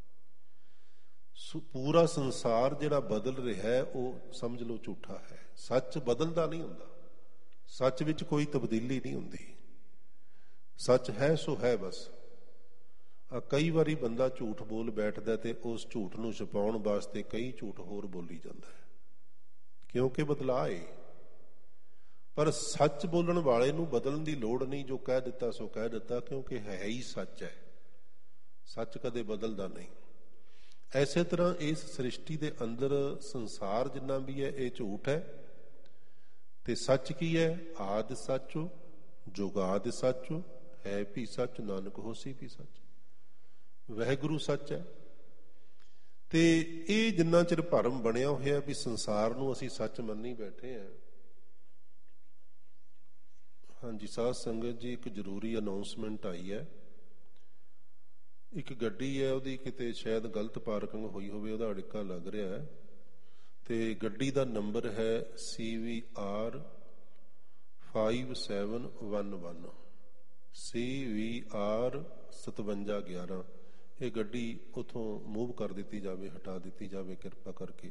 ਪੂਰਾ ਸੰਸਾਰ ਜਿਹੜਾ ਬਦਲ ਰਿਹਾ ਹੈ ਉਹ ਸਮਝ ਲਓ ਝੂਠਾ ਹੈ। ਸੱਚ ਬਦਲਦਾ ਨਹੀਂ ਹੁੰਦਾ, ਸੱਚ ਵਿੱਚ ਕੋਈ ਤਬਦੀਲੀ ਨਹੀਂ ਹੁੰਦੀ। ਸੱਚ ਹੈ ਸੋ ਹੈ ਬਸ। ਆ ਕਈ ਵਾਰੀ ਬੰਦਾ ਝੂਠ ਬੋਲ ਬੈਠਦਾ ਤੇ ਉਸ ਝੂਠ ਨੂੰ ਛੁਪਾਉਣ ਵਾਸਤੇ ਕਈ ਝੂਠ ਹੋਰ ਬੋਲੀ ਜਾਂਦਾ ਹੈ, ਕਿਉਂਕਿ ਬਦਲਾਅ ਏ। ਪਰ ਸੱਚ ਬੋਲਣ ਵਾਲੇ ਨੂੰ ਬਦਲਣ ਦੀ ਲੋੜ ਨਹੀਂ। ਜੋ ਕਹਿ ਦਿੱਤਾ ਸੋ ਕਹਿ ਦਿੱਤਾ, ਕਿਉਂਕਿ ਹੈ ਹੀ ਸੱਚ ਹੈ। ਸੱਚ ਕਦੇ ਬਦਲਦਾ ਨਹੀਂ। ਐਸੇ ਤਰ੍ਹਾਂ ਇਸ ਸ੍ਰਿਸ਼ਟੀ ਦੇ ਅੰਦਰ ਸੰਸਾਰ ਜਿੰਨਾ ਵੀ ਹੈ ਇਹ ਝੂਠ ਹੈ। ਤੇ ਸੱਚ ਕੀ ਹੈ? ਆਦਿ ਸੱਚ, ਜੁਗਾਦਿ ਸੱਚ, ਹੈ ਵੀ ਸੱਚ, ਨਾਨਕ ਹੋਸੀ ਵੀ ਸੱਚ। ਵਾਹਿਗੁਰੂ ਸੱਚ ਹੈ। ਤੇ ਇਹ ਜਿੰਨਾ ਚਿਰ ਭਰਮ ਬਣਿਆ ਹੋਇਆ ਵੀ ਸੰਸਾਰ ਨੂੰ ਅਸੀਂ ਸੱਚ ਮੰਨੀ ਬੈਠੇ ਹਾਂ। ਹਾਂਜੀ ਸਾਧ ਸੰਗਤ ਜੀ, ਇੱਕ ਜ਼ਰੂਰੀ ਅਨਾਉਂਸਮੈਂਟ ਆਈ ਹੈ। ਇੱਕ ਗੱਡੀ ਹੈ, ਉਹਦੀ ਕਿਤੇ ਸ਼ਾਇਦ ਗਲਤ ਪਾਰਕਿੰਗ ਹੋਈ ਹੋਵੇ, ਉਹਦਾ ਅੜਿੱਕਾ ਲੱਗ ਰਿਹਾ ਹੈ। ਤੇ ਗੱਡੀ ਦਾ ਨੰਬਰ ਹੈ ਸੀ ਵੀ R five seven one one, ਸੀ ਵੀ ਆਰ ਸਤਵੰਜਾ ਗਿਆਰਾਂ। ਇਹ ਗੱਡੀ ਉੱਥੋਂ ਮੂਵ ਕਰ ਦਿੱਤੀ ਜਾਵੇ, ਹਟਾ ਦਿੱਤੀ ਜਾਵੇ ਕਿਰਪਾ ਕਰਕੇ।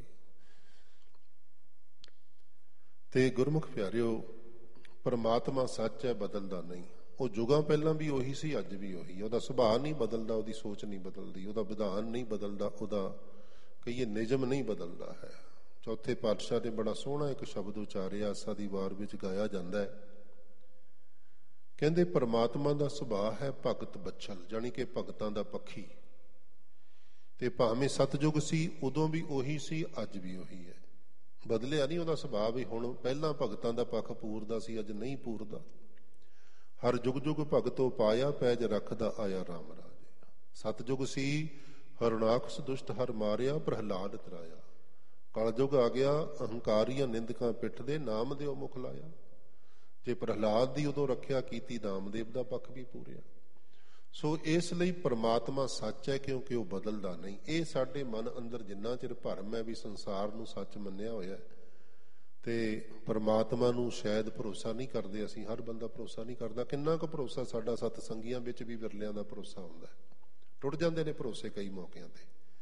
ਤੇ ਗੁਰਮੁਖ ਪਿਆਰਿਓ, ਪਰਮਾਤਮਾ ਸੱਚ ਹੈ, ਬਦਲਦਾ ਨਹੀਂ। ਉਹ ਯੁਗਾਂ ਪਹਿਲਾਂ ਵੀ ਉਹੀ ਸੀ, ਅੱਜ ਵੀ ਉਹੀ। ਉਹਦਾ ਸੁਭਾਅ ਨਹੀਂ ਬਦਲਦਾ, ਉਹਦੀ ਸੋਚ ਨਹੀਂ ਬਦਲਦੀ, ਉਹਦਾ ਵਿਧਾਨ ਨਹੀਂ ਬਦਲਦਾ, ਉਹਦਾ ਕਹੀਏ ਨਿਯਮ ਨਹੀਂ ਬਦਲਦਾ ਹੈ। ਚੌਥੇ ਪਾਤਸ਼ਾਹ ਨੇ ਬੜਾ ਸੋਹਣਾ ਇੱਕ ਸ਼ਬਦ ਉਚਾਰਿਆ, ਆਸਾ ਦੀ ਵਾਰ ਵਿੱਚ ਗਾਇਆ ਜਾਂਦਾ ਹੈ। ਕਹਿੰਦੇ ਪਰਮਾਤਮਾ ਦਾ ਸੁਭਾਅ ਹੈ ਭਗਤ ਬੱਛਲ, ਜਾਣੀ ਕਿ ਭਗਤਾਂ ਦਾ ਪੱਖੀ। ਤੇ ਭਾਵੇਂ ਸਤਜੁਗ ਸੀ ਉਦੋਂ ਵੀ ਉਹੀ ਸੀ, ਅੱਜ ਵੀ ਉਹੀ ਹੈ। ਬਦਲਿਆ ਨਹੀਂ ਉਹਦਾ ਸੁਭਾਅ ਵੀ ਹੁਣ ਪਹਿਲਾਂ ਭਗਤਾਂ ਦਾ ਪੱਖ ਪੂਰਦਾ ਸੀ, ਅੱਜ ਨਹੀਂ ਪੂਰਦਾ। ਹਰ ਜੁਗ ਜੁਗ ਭਗਤੋ ਪਾਇਆ, ਪੈਜ ਰੱਖਦਾ ਆਇਆ ਰਾਮ ਰਾਜੇ। ਸਤਜੁਗ ਸੀ ਹਰਨਾਕਸ ਦੁਸ਼ਟ ਹਰ ਮਾਰਿਆ, ਪ੍ਰਹਲਾਦ ਤਰਾਇਆ। ਕਲਯੁਗ ਆ ਗਿਆ, ਅਹੰਕਾਰੀਆਂ ਨਿੰਦਕਾਂ ਪਿੱਠ ਦੇ, ਨਾਮ ਦਿਓ ਮੁਖ ਲਾਇਆ। ਜੇ ਪ੍ਰਹਲਾਦ ਦੀ ਉਦੋਂ ਰੱਖਿਆ ਕੀਤੀ, ਨਾਮਦੇਵ ਦਾ ਪੱਖ ਵੀ ਪੂਰਿਆ। ਸੋ ਇਸ ਲਈ ਪਰਮਾਤਮਾ ਸੱਚ ਹੈ, ਕਿਉਂਕਿ ਉਹ ਬਦਲਦਾ ਨਹੀਂ। ਇਹ ਸਾਡੇ ਮਨ ਅੰਦਰ ਜਿੰਨਾ ਚਿਰ ਭਰਮ ਹੈ ਵੀ ਸੰਸਾਰ ਨੂੰ ਸੱਚ ਮੰਨਿਆ ਹੋਇਆ ਤੇ ਪਰਮਾਤਮਾ ਨੂੰ ਸ਼ਾਇਦ ਭਰੋਸਾ ਨਹੀਂ ਕਰਦੇ ਅਸੀਂ। ਹਰ ਬੰਦਾ ਭਰੋਸਾ ਨਹੀਂ ਕਰਦਾ। ਕਿੰਨਾ ਕੁ ਭਰੋਸਾ ਸਾਡਾ ਸਤ ਸੰਗੀਆਂ ਵਿੱਚ ਵੀ ਵਿਰਲਿਆਂ ਦਾ ਭਰੋਸਾ ਹੁੰਦਾ ਹੈ। ਟੁੱਟ ਜਾਂਦੇ ਨੇ ਭਰੋਸੇ ਕਈ ਮੌਕਿਆਂ ਤੇ।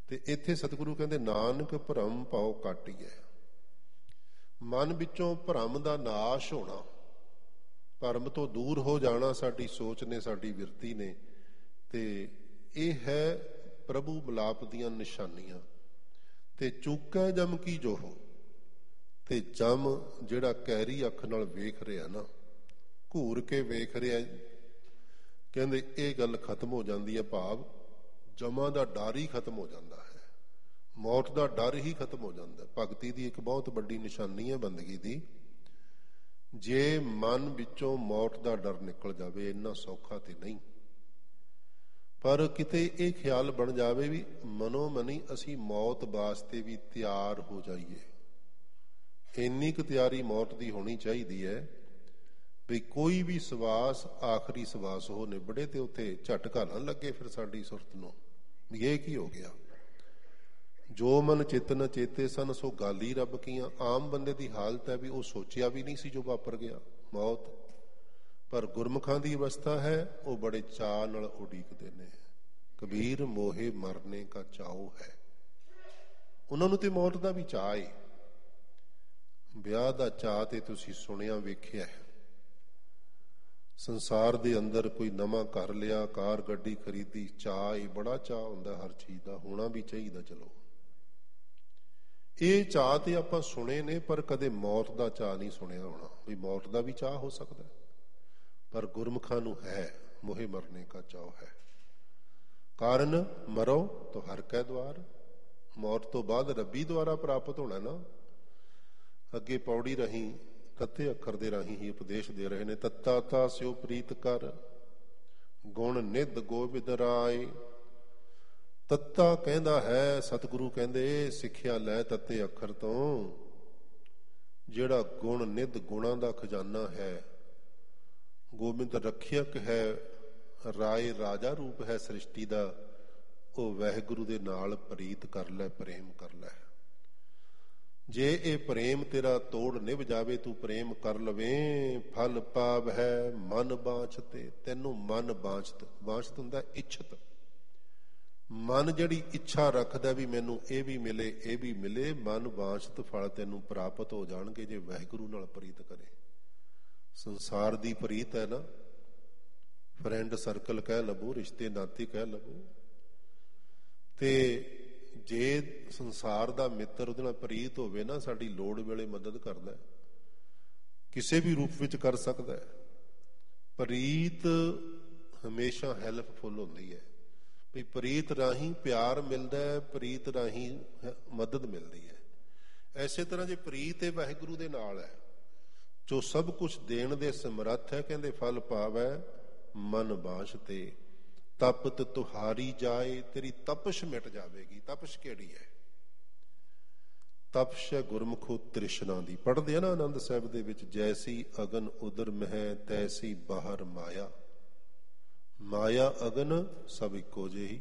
ਤੇ ਇੱਥੇ ਸਤਿਗੁਰੂ ਕਹਿੰਦੇ ਨਾਨਕ ਭਰਮ ਪਾਉ ਕਾਟੀਐ। ਮਨ ਵਿੱਚੋਂ ਭਰਮ ਦਾ ਨਾਸ਼ ਹੋਣਾ, ਭਰਮ ਤੋਂ ਦੂਰ ਹੋ ਜਾਣਾ ਸਾਡੀ ਸੋਚ ਨੇ, ਸਾਡੀ ਬਿਰਤੀ ਨੇ। ਤੇ ਇਹ ਹੈ ਪ੍ਰਭੂ ਮਿਲਾਪ ਦੀਆਂ ਨਿਸ਼ਾਨੀਆਂ। ਤੇ ਚੂਕੈ ਜਮ ਕੀ ਜੋਹੋ, ਤੇ ਜਮ ਜਿਹੜਾ ਕਹਿਰੀ ਅੱਖ ਨਾਲ ਵੇਖ ਰਿਹਾ ਨਾ, ਘੂਰ ਕੇ ਵੇਖ ਰਿਹਾ, ਕਹਿੰਦੇ ਇਹ ਗੱਲ ਖਤਮ ਹੋ ਜਾਂਦੀ ਹੈ। ਭਾਵ ਜਮਾਂ ਦਾ ਡਰ ਹੀ ਖਤਮ ਹੋ ਜਾਂਦਾ ਹੈ, ਮੌਤ ਦਾ ਡਰ ਹੀ ਖਤਮ ਹੋ ਜਾਂਦਾ। ਭਗਤੀ ਦੀ ਇੱਕ ਬਹੁਤ ਵੱਡੀ ਨਿਸ਼ਾਨੀ ਹੈ ਬੰਦਗੀ ਦੀ। ਜੇ ਮਨ ਵਿੱਚੋਂ ਮੌਤ ਦਾ ਡਰ ਨਿਕਲ ਜਾਵੇ, ਇੰਨਾ ਸੌਖਾ ਤੇ ਨਹੀਂ, ਪਰ ਕਿਤੇ ਇਹ ਖਿਆਲ ਬਣ ਜਾਵੇ ਵੀ ਮਨੋ ਮਨੀ ਅਸੀਂ ਮੌਤ ਵਾਸਤੇ ਵੀ ਤਿਆਰ ਹੋ ਜਾਈਏ। ਇੰਨੀ ਕੁ ਤਿਆਰੀ ਮੌਤ ਦੀ ਹੋਣੀ ਚਾਹੀਦੀ ਹੈ ਵੀ ਕੋਈ ਵੀ ਸਵਾਸ ਆਖਰੀ ਸਵਾਸ ਹੋ ਨਿਬੜੇ ਤੇ ਉੱਥੇ ਝਟਕਾ ਨਾ ਲੱਗੇ ਫਿਰ ਸਾਡੀ ਸੁਰਤ ਨੂੰ ਵੀ ਇਹ ਕੀ ਹੋ ਗਿਆ। ਜੋ ਮਨ ਚਿੱਤ ਨ ਚੇਤੇ ਸਨ ਸੋ ਗਾਲੀ ਰੱਬ ਕੀਆਂ। ਆਮ ਬੰਦੇ ਦੀ ਹਾਲਤ ਹੈ ਵੀ ਉਹ ਸੋਚਿਆ ਵੀ ਨਹੀਂ ਸੀ ਜੋ ਵਾਪਰ ਗਿਆ ਮੌਤ, ਪਰ ਗੁਰਮੁਖਾਂ ਦੀ ਅਵਸਥਾ ਹੈ ਉਹ ਬੜੇ ਚਾਅ ਨਾਲ ਉਡੀਕਦੇ ਨੇ। ਕਬੀਰ ਮੋਹੇ ਮਰਨੇ ਕਾ ਚਾਉ ਹੈ, ਉਹਨਾਂ ਨੂੰ ਤੇ ਮੌਤ ਦਾ ਵੀ ਚਾਅ ਹੈ। ਵਿਆਹ ਦਾ ਚਾਅ ਤੇ ਤੁਸੀਂ ਸੁਣਿਆ ਵੇਖਿਆ ਹੈ। ਸੰਸਾਰ ਦੇ ਅੰਦਰ ਕੋਈ ਨਵਾਂ ਘਰ ਲਿਆ, ਕਾਰ ਗੱਡੀ ਖਰੀਦੀ, ਚਾਅ ਹੀ ਬੜਾ ਚਾਅ ਹੁੰਦਾ ਹਰ ਚੀਜ਼ ਦਾ, ਹੋਣਾ ਵੀ ਚਾਹੀਦਾ। ਚਲੋ ਇਹ ਚਾਅ ਤੇ ਆਪਾਂ ਸੁਣੇ ਨੇ, ਪਰ ਕਦੇ ਮੌਤ ਦਾ ਚਾਅ ਨਹੀਂ ਸੁਣਿਆ ਹੋਣਾ ਵੀ ਮੌਤ ਦਾ ਵੀ ਚਾਅ ਹੋ ਸਕਦਾ। ਪਰ ਗੁਰਮੁਖਾਂ ਨੂੰ ਹੈ, ਮੋਹੇ ਮਰਨੇ ਕਾ ਚਾਅ ਹੈ। ਕਾਰਨ ਮਰੋ ਤੋ ਹਰ ਕੈ ਦਵਾਰ, ਮੌਤ ਤੋਂ ਬਾਅਦ ਰੱਬੀ ਦੁਆਰਾ ਪ੍ਰਾਪਤ ਹੋਣਾ ਨਾ। ਅੱਗੇ ਪੌੜੀ ਰਹੀ ਤੱਤੇ ਅੱਖਰ ਦੇ ਰਾਹੀਂ ਹੀ ਉਪਦੇਸ਼ ਦੇ ਰਹੇ ਨੇ। ਤੱਤਾ ਤਾ ਸਿਓ ਪ੍ਰੀਤ ਕਰ, ਗੁਣ ਨਿਧ ਗੋਬਿੰਦ ਰਾਏ। ਤੱਤਾ ਕਹਿੰਦਾ ਹੈ ਸਤਿਗੁਰੂ ਕਹਿੰਦੇ ਸਿੱਖਿਆ ਲੈ ਤੱਤੇ ਅੱਖਰ ਤੋਂ, ਜਿਹੜਾ ਗੁਣ ਨਿਧ ਗੁਣਾਂ ਦਾ ਖਜ਼ਾਨਾ ਹੈ, ਗੋਬਿੰਦ ਰੱਖਿਅਕ ਹੈ, ਰਾਏ ਰਾਜਾ ਰੂਪ ਹੈ ਸ੍ਰਿਸ਼ਟੀ ਦਾ, ਉਹ ਵਾਹਿਗੁਰੂ ਦੇ ਨਾਲ ਪ੍ਰੀਤ ਕਰ ਲੈ, ਪ੍ਰੇਮ ਕਰ ਲੈ। ਜੇ ਇਹ ਪ੍ਰੇਮ ਤੇਰਾ ਤੋੜ ਨਿਭ ਜਾਵੇ, ਤੂੰ ਪ੍ਰੇਮ ਕਰ ਲਵੇਂ, ਫਲ ਪਾਵ ਹੈ ਮਨ ਬਾਂਛਤੇ। ਤੈਨੂੰ ਮਨ ਬਾਂਛਤ, ਬਾਂਛਤ ਹੁੰਦਾ ਇੱਛਤ। ਮਨ ਜਿਹੜੀ ਇੱਛਾ ਰੱਖਦਾ ਵੀ ਮੈਨੂੰ ਇਹ ਵੀ ਮਿਲੇ ਇਹ ਵੀ ਮਿਲੇ, ਮਨ ਬਾਂਛਤ ਫਲ ਤੈਨੂੰ ਪ੍ਰਾਪਤ ਹੋ ਜਾਣਗੇ ਜੇ ਵਾਹਿਗੁਰੂ ਨਾਲ ਪ੍ਰੀਤ ਕਰੇ। ਸੰਸਾਰ ਦੀ ਪ੍ਰੀਤ ਹੈ ਨਾ, ਫਰੈਂਡ ਸਰਕਲ ਕਹਿ ਲਵੋ, ਰਿਸ਼ਤੇ ਨਾਤੇ ਕਹਿ ਲਵੋ, ਤੇ ਜੇ ਸੰਸਾਰ ਦਾ ਮਿੱਤਰ ਉਹਦੇ ਨਾਲ ਪ੍ਰੀਤ ਹੋਵੇ ਨਾ, ਸਾਡੀ ਲੋੜ ਵੇਲੇ ਮਦਦ ਕਰਦਾ, ਕਿਸੇ ਵੀ ਰੂਪ ਵਿੱਚ ਕਰ ਸਕਦਾ। ਪ੍ਰੀਤ ਹਮੇਸ਼ਾ ਹੈਲਪਫੁਲ ਹੁੰਦੀ ਹੈ ਵੀ ਪ੍ਰੀਤ ਰਾਹੀਂ ਪਿਆਰ ਮਿਲਦਾ ਹੈ, ਪ੍ਰੀਤ ਰਾਹੀਂ ਮਦਦ ਮਿਲਦੀ ਹੈ। ਐਸੇ ਤਰ੍ਹਾਂ ਜੇ ਪ੍ਰੀਤ ਇਹ ਵਾਹਿਗੁਰੂ ਦੇ ਨਾਲ ਹੈ ਜੋ ਸਭ ਕੁਛ ਦੇਣ ਦੇ ਸਮਰੱਥ ਹੈ, ਕਹਿੰਦੇ ਫਲ ਪਾਵੈ ਮਨ ਬਾਂਛਤੇ, ਤਪਤ ਤੁਹਾਰੀ ਜਾਏ। ਤੇਰੀ ਤਪਸ਼ ਮਿਟ ਜਾਵੇਗੀ। ਤਪਸ਼ ਕਿਹੜੀ ਹੈ? ਤਪਸ਼ ਹੈ ਗੁਰਮੁਖੋ ਤ੍ਰਿਸ਼ਨਾ ਦੀ। ਪੜ੍ਹਦੇ ਆ ਨਾ ਆਨੰਦ ਸਾਹਿਬ ਦੇ ਵਿੱਚ, ਜੈਸੀ ਅਗਨ ਉਦਰ ਮਹਿ ਤੈਸੀ ਬਾਹਰ ਮਾਇਆ, ਮਾਇਆ ਅਗਨ ਸਭ ਇੱਕੋ ਜਿਹੀ।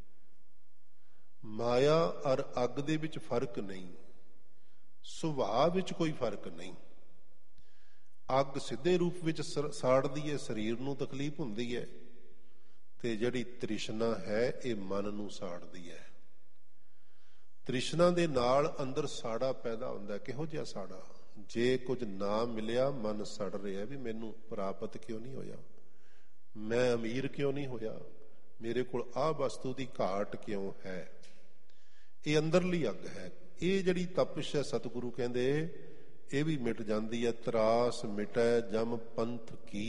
ਮਾਇਆ ਔਰ ਅੱਗ ਦੇ ਵਿੱਚ ਫਰਕ ਨਹੀਂ, ਸੁਭਾਅ ਵਿੱਚ ਕੋਈ ਫਰਕ ਨਹੀਂ। ਅੱਗ ਸਿੱਧੇ ਰੂਪ ਵਿੱਚ ਸਾੜਦੀ ਹੈ, ਸਰੀਰ ਨੂੰ ਤਕਲੀਫ ਹੁੰਦੀ ਹੈ, ਤੇ ਜਿਹੜੀ ਤ੍ਰਿਸ਼ਨਾ ਹੈ ਇਹ ਮਨ ਨੂੰ ਸਾੜਦੀ ਹੈ। ਤ੍ਰਿਸ਼ਨਾ ਦੇ ਨਾਲ ਅੰਦਰ ਸਾੜਾ ਪੈਦਾ ਹੁੰਦਾ। ਕਿਹੋ ਜਿਹਾ ਸਾੜਾ? ਜੇ ਕੁਝ ਨਾ ਮਿਲਿਆ ਮਨ ਸੜ ਰਿਹਾ ਵੀ ਮੈਨੂੰ ਪ੍ਰਾਪਤ ਕਿਉਂ ਨਹੀਂ ਹੋਇਆ, ਮੈਂ ਅਮੀਰ ਕਿਉਂ ਨਹੀਂ ਹੋਇਆ, ਮੇਰੇ ਕੋਲ ਆਹ ਵਸਤੂ ਦੀ ਘਾਟ ਕਿਉਂ ਹੈ। ਇਹ ਅੰਦਰਲੀ ਅੱਗ ਹੈ। ਇਹ ਜਿਹੜੀ ਤਪਸ਼ ਹੈ ਸਤਿਗੁਰੂ ਕਹਿੰਦੇ ਇਹ ਵੀ ਮਿਟ ਜਾਂਦੀ ਹੈ। ਤਰਾਸ ਮਿਟੈ ਜਮ ਪੰਥ ਕੀ।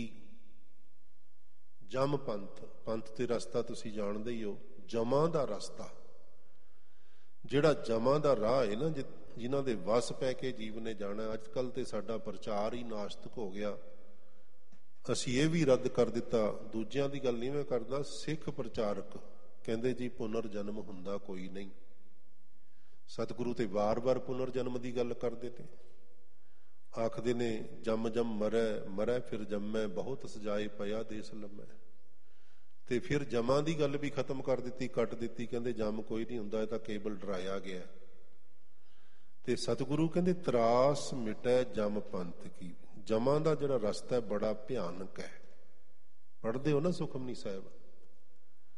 ਜਮ ਪੰਥ, ਪੰਥ ਤੇ ਰਸਤਾ ਤੁਸੀਂ ਜਾਣਦੇ ਹੀ ਹੋ, ਜਮਾਂ ਦਾ ਰਸਤਾ। ਜਿਹੜਾ ਜਮਾਂ ਦਾ ਰਾਹ ਹੈ ਨਾ, ਜਿਨ੍ਹਾਂ ਦੇ ਵਸ ਪੈ ਕੇ ਜੀਵ ਨੇ ਜਾਣਾ। ਅੱਜ ਕੱਲ੍ਹ ਤੇ ਸਾਡਾ ਪ੍ਰਚਾਰ ਹੀ ਨਾਸਤਕ ਹੋ ਗਿਆ। ਅਸੀਂ ਇਹ ਵੀ ਰੱਦ ਕਰ ਦਿੱਤਾ, ਦੂਜਿਆਂ ਦੀ ਗੱਲ ਨਹੀਂ ਮੈਂ ਕਰਦਾ, ਸਿੱਖ ਪ੍ਰਚਾਰਕ ਕਹਿੰਦੇ ਜੀ ਪੁਨਰ ਜਨਮ ਹੁੰਦਾ ਕੋਈ ਨਹੀਂ। ਸਤਿਗੁਰੂ ਤੇ ਵਾਰ-ਵਾਰ ਪੁਨਰ ਜਨਮ ਦੀ ਗੱਲ ਕਰਦੇ ਤੇ ਆਖਦੇ ਨੇ ਜਮ ਜਮ ਮਰੈ ਮਰੈ ਫਿਰ ਜੰਮੈ, ਬਹੁਤ ਸਜਾਏ ਪਿਆ ਦੇਸ ਲੰਮੈ। ਤੇ ਫਿਰ ਜਮਾਂ ਦੀ ਗੱਲ ਵੀ ਖਤਮ ਕਰ ਦਿੱਤੀ, ਕੱਟ ਦਿੱਤੀ, ਕਹਿੰਦੇ ਜਮ ਕੋਈ ਨਹੀਂ ਹੁੰਦਾ, ਇਹ ਤਾਂ ਕੇਵਲ ਡਰਾਇਆ ਗਿਆ। ਤੇ ਸਤਿਗੁਰੂ ਕਹਿੰਦੇ ਤਰਾਸ ਮਿਟੈ ਜਮ ਪੰਥ ਕੀ। ਜਮਾਂ ਦਾ ਜਿਹੜਾ ਰਸਤਾ ਹੈ ਬੜਾ ਭਿਆਨਕ ਹੈ। ਪੜ੍ਹਦੇ ਹੋ ਨਾ ਸੁਖਮਨੀ ਸਾਹਿਬ,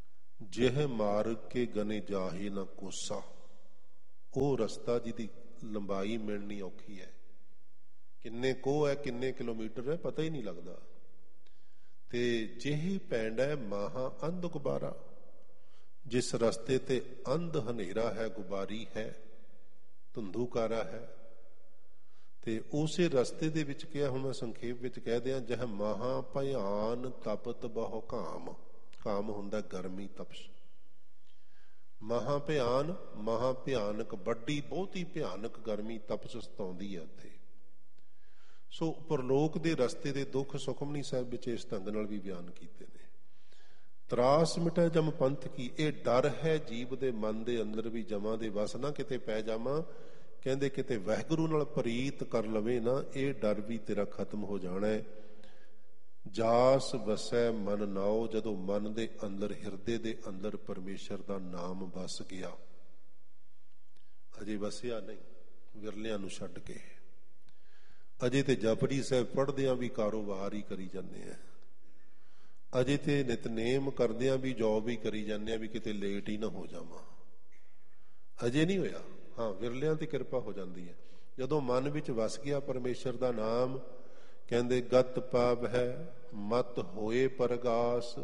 ਜਿਹ ਮਾਰਗ ਕੇ ਗਨੇ ਜਾਹੇ ਨਾ ਕੋਸਾ। ਉਹ ਰਸਤਾ ਜਿਹਦੀ ਲੰਬਾਈ ਮਿਲਣੀ ਔਖੀ ਹੈ, ਕਿੰਨੇ ਕੋਹ ਹੈ, ਕਿੰਨੇ ਕਿਲੋਮੀਟਰ ਹੈ, ਪਤਾ ਹੀ ਨਹੀਂ ਲੱਗਦਾ। ਤੇ ਜਿਹੇ ਪੈਂਡਾ ਮਾਹਾ ਅੰਧ ਗੁਬਾਰਾ, ਜਿਸ ਰਸਤੇ ਤੇ ਅੰਧ ਹਨੇਰਾ ਹੈ, ਗੁਬਾਰੀ ਹੈ, ਧੁੰਦੂਕਾਰਾ ਹੈ। ਤੇ ਉਸੇ ਰਸਤੇ ਦੇ ਵਿੱਚ ਕਿਹਾ, ਹੁਣ ਮੈਂ ਸੰਖੇਪ ਵਿੱਚ ਕਹਿ ਦਿਆਂ, ਜਹ ਮਹਾ ਭਿਆਨ ਤਪਤ ਬਹੁ ਕਾਮ। ਕਾਮ ਹੁੰਦਾ ਗਰਮੀ, ਤਪਸ਼। ਮਹਾ ਭਿਆਨ, ਮਹਾ ਭਿਆਨਕ, ਵੱਡੀ ਬਹੁਤੀ ਭਿਆਨਕ ਗਰਮੀ ਤਪਸ਼ ਸਤਾਉਂਦੀ ਹੈ ਉੱਥੇ। ਸੋ ਪਰਲੋਕ ਦੇ ਰਸਤੇ ਦੇ ਦੁੱਖ ਸੁਖਮਨੀ ਸਾਹਿਬ ਵਿੱਚ ਇਸ ਢੰਗ ਨਾਲ ਵੀ ਬਿਆਨ ਕੀਤੇ ਨੇ। ਤਰਾਸ ਮਿਟੈ ਜਮ ਪੰਥ ਕੀ, ਇਹ ਡਰ ਹੈ ਜੀਵ ਦੇ ਮਨ ਦੇ ਅੰਦਰ ਵੀ, ਜਮਾਂ ਦੇ ਵਸ ਨਾ ਕਿਤੇ ਪੈ ਜਾਵਾਂ। ਕਹਿੰਦੇ ਕਿਤੇ ਵਾਹਿਗੁਰੂ ਨਾਲ ਪ੍ਰੀਤ ਕਰ ਲਵੇ ਨਾ, ਇਹ ਡਰ ਵੀ ਤੇਰਾ ਖਤਮ ਹੋ ਜਾਣਾ ਹੈ। ਜਾਸ ਵਸੈ ਮਨ ਨਾਉ, ਜਦੋਂ ਮਨ ਦੇ ਅੰਦਰ, ਹਿਰਦੇ ਦੇ ਅੰਦਰ ਪਰਮੇਸ਼ਰ ਦਾ ਨਾਮ ਵਸ ਗਿਆ। ਅਜੇ ਵਸਿਆ ਨਹੀਂ, ਵਿਰਲਿਆਂ ਨੂੰ ਛੱਡ ਕੇ। ਅਜੇ ਤੇ ਜਪਜੀ ਸਾਹਿਬ ਪੜ੍ਹਦਿਆਂ ਵੀ ਕਾਰੋਬਾਰ ਹੀ ਕਰੀ ਜਾਂਦੇ ਆ। ਅਜੇ ਤੇ ਨਿਤਨੇਮ ਕਰਦਿਆਂ ਵੀ ਜੋਬ ਹੀ ਕਰੀ ਜਾਂਦੇ ਆ, ਵੀ ਕਿਤੇ ਲੇਟ ਹੀ ਨਾ ਹੋ ਜਾਵਾਂ। ਅਜੇ ਨਹੀਂ ਹੋਇਆ। ਹਾਂ, ਵਿਰਲਿਆਂ ਤੇ ਕਿਰਪਾ ਹੋ ਜਾਂਦੀ ਹੈ ਜਦੋਂ ਮਨ ਵਿੱਚ ਵਸ ਗਿਆ ਪਰਮੇਸ਼ਰ ਦਾ ਨਾਮ। ਕਹਿੰਦੇ ਗਤ ਪਾਪ ਹੈ ਮਤ ਹੋਏ ਪਰਗਾਸ।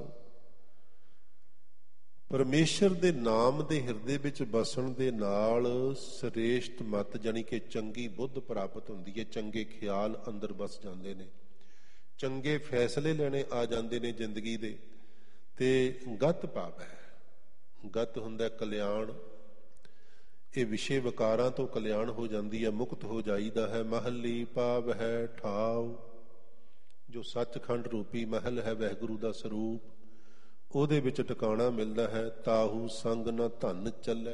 ਪਰਮੇਸ਼ਰ ਦੇ ਨਾਮ ਦੇ ਹਿਰਦੇ ਵਿੱਚ ਵਸਣ ਦੇ ਨਾਲ ਸ੍ਰੇਸ਼ਟ ਮਤ, ਜਾਣੀ ਕਿ ਚੰਗੀ ਬੁੱਧ ਪ੍ਰਾਪਤ ਹੁੰਦੀ ਹੈ। ਚੰਗੇ ਖਿਆਲ ਅੰਦਰ ਵਸ ਜਾਂਦੇ ਨੇ, ਚੰਗੇ ਫੈਸਲੇ ਲੈਣੇ ਆ ਜਾਂਦੇ ਨੇ ਜ਼ਿੰਦਗੀ ਦੇ। ਤੇ ਗਤ ਪਾਪ ਹੈ, ਗਤ ਹੁੰਦਾ ਕਲਿਆਣ। ਇਹ ਵਿਸ਼ੇ ਵਿਕਾਰਾਂ ਤੋਂ ਕਲਿਆਣ ਹੋ ਜਾਂਦੀ ਹੈ, ਮੁਕਤ ਹੋ ਜਾਈਦਾ ਹੈ। ਮਹੱਲੀ ਪਾਵ ਹੈ ਠਾਉ, ਜੋ ਸੱਚਖੰਡ ਰੂਪੀ ਮਹਿਲ ਹੈ, ਵਾਹਿਗੁਰੂ ਦਾ ਸਰੂਪ, ਉਹਦੇ ਵਿੱਚ ਟਿਕਾਣਾ ਮਿਲਦਾ ਹੈ। ਤਾਹੂ ਸੰਗ ਨਾ ਧਨ ਚੱਲੈ,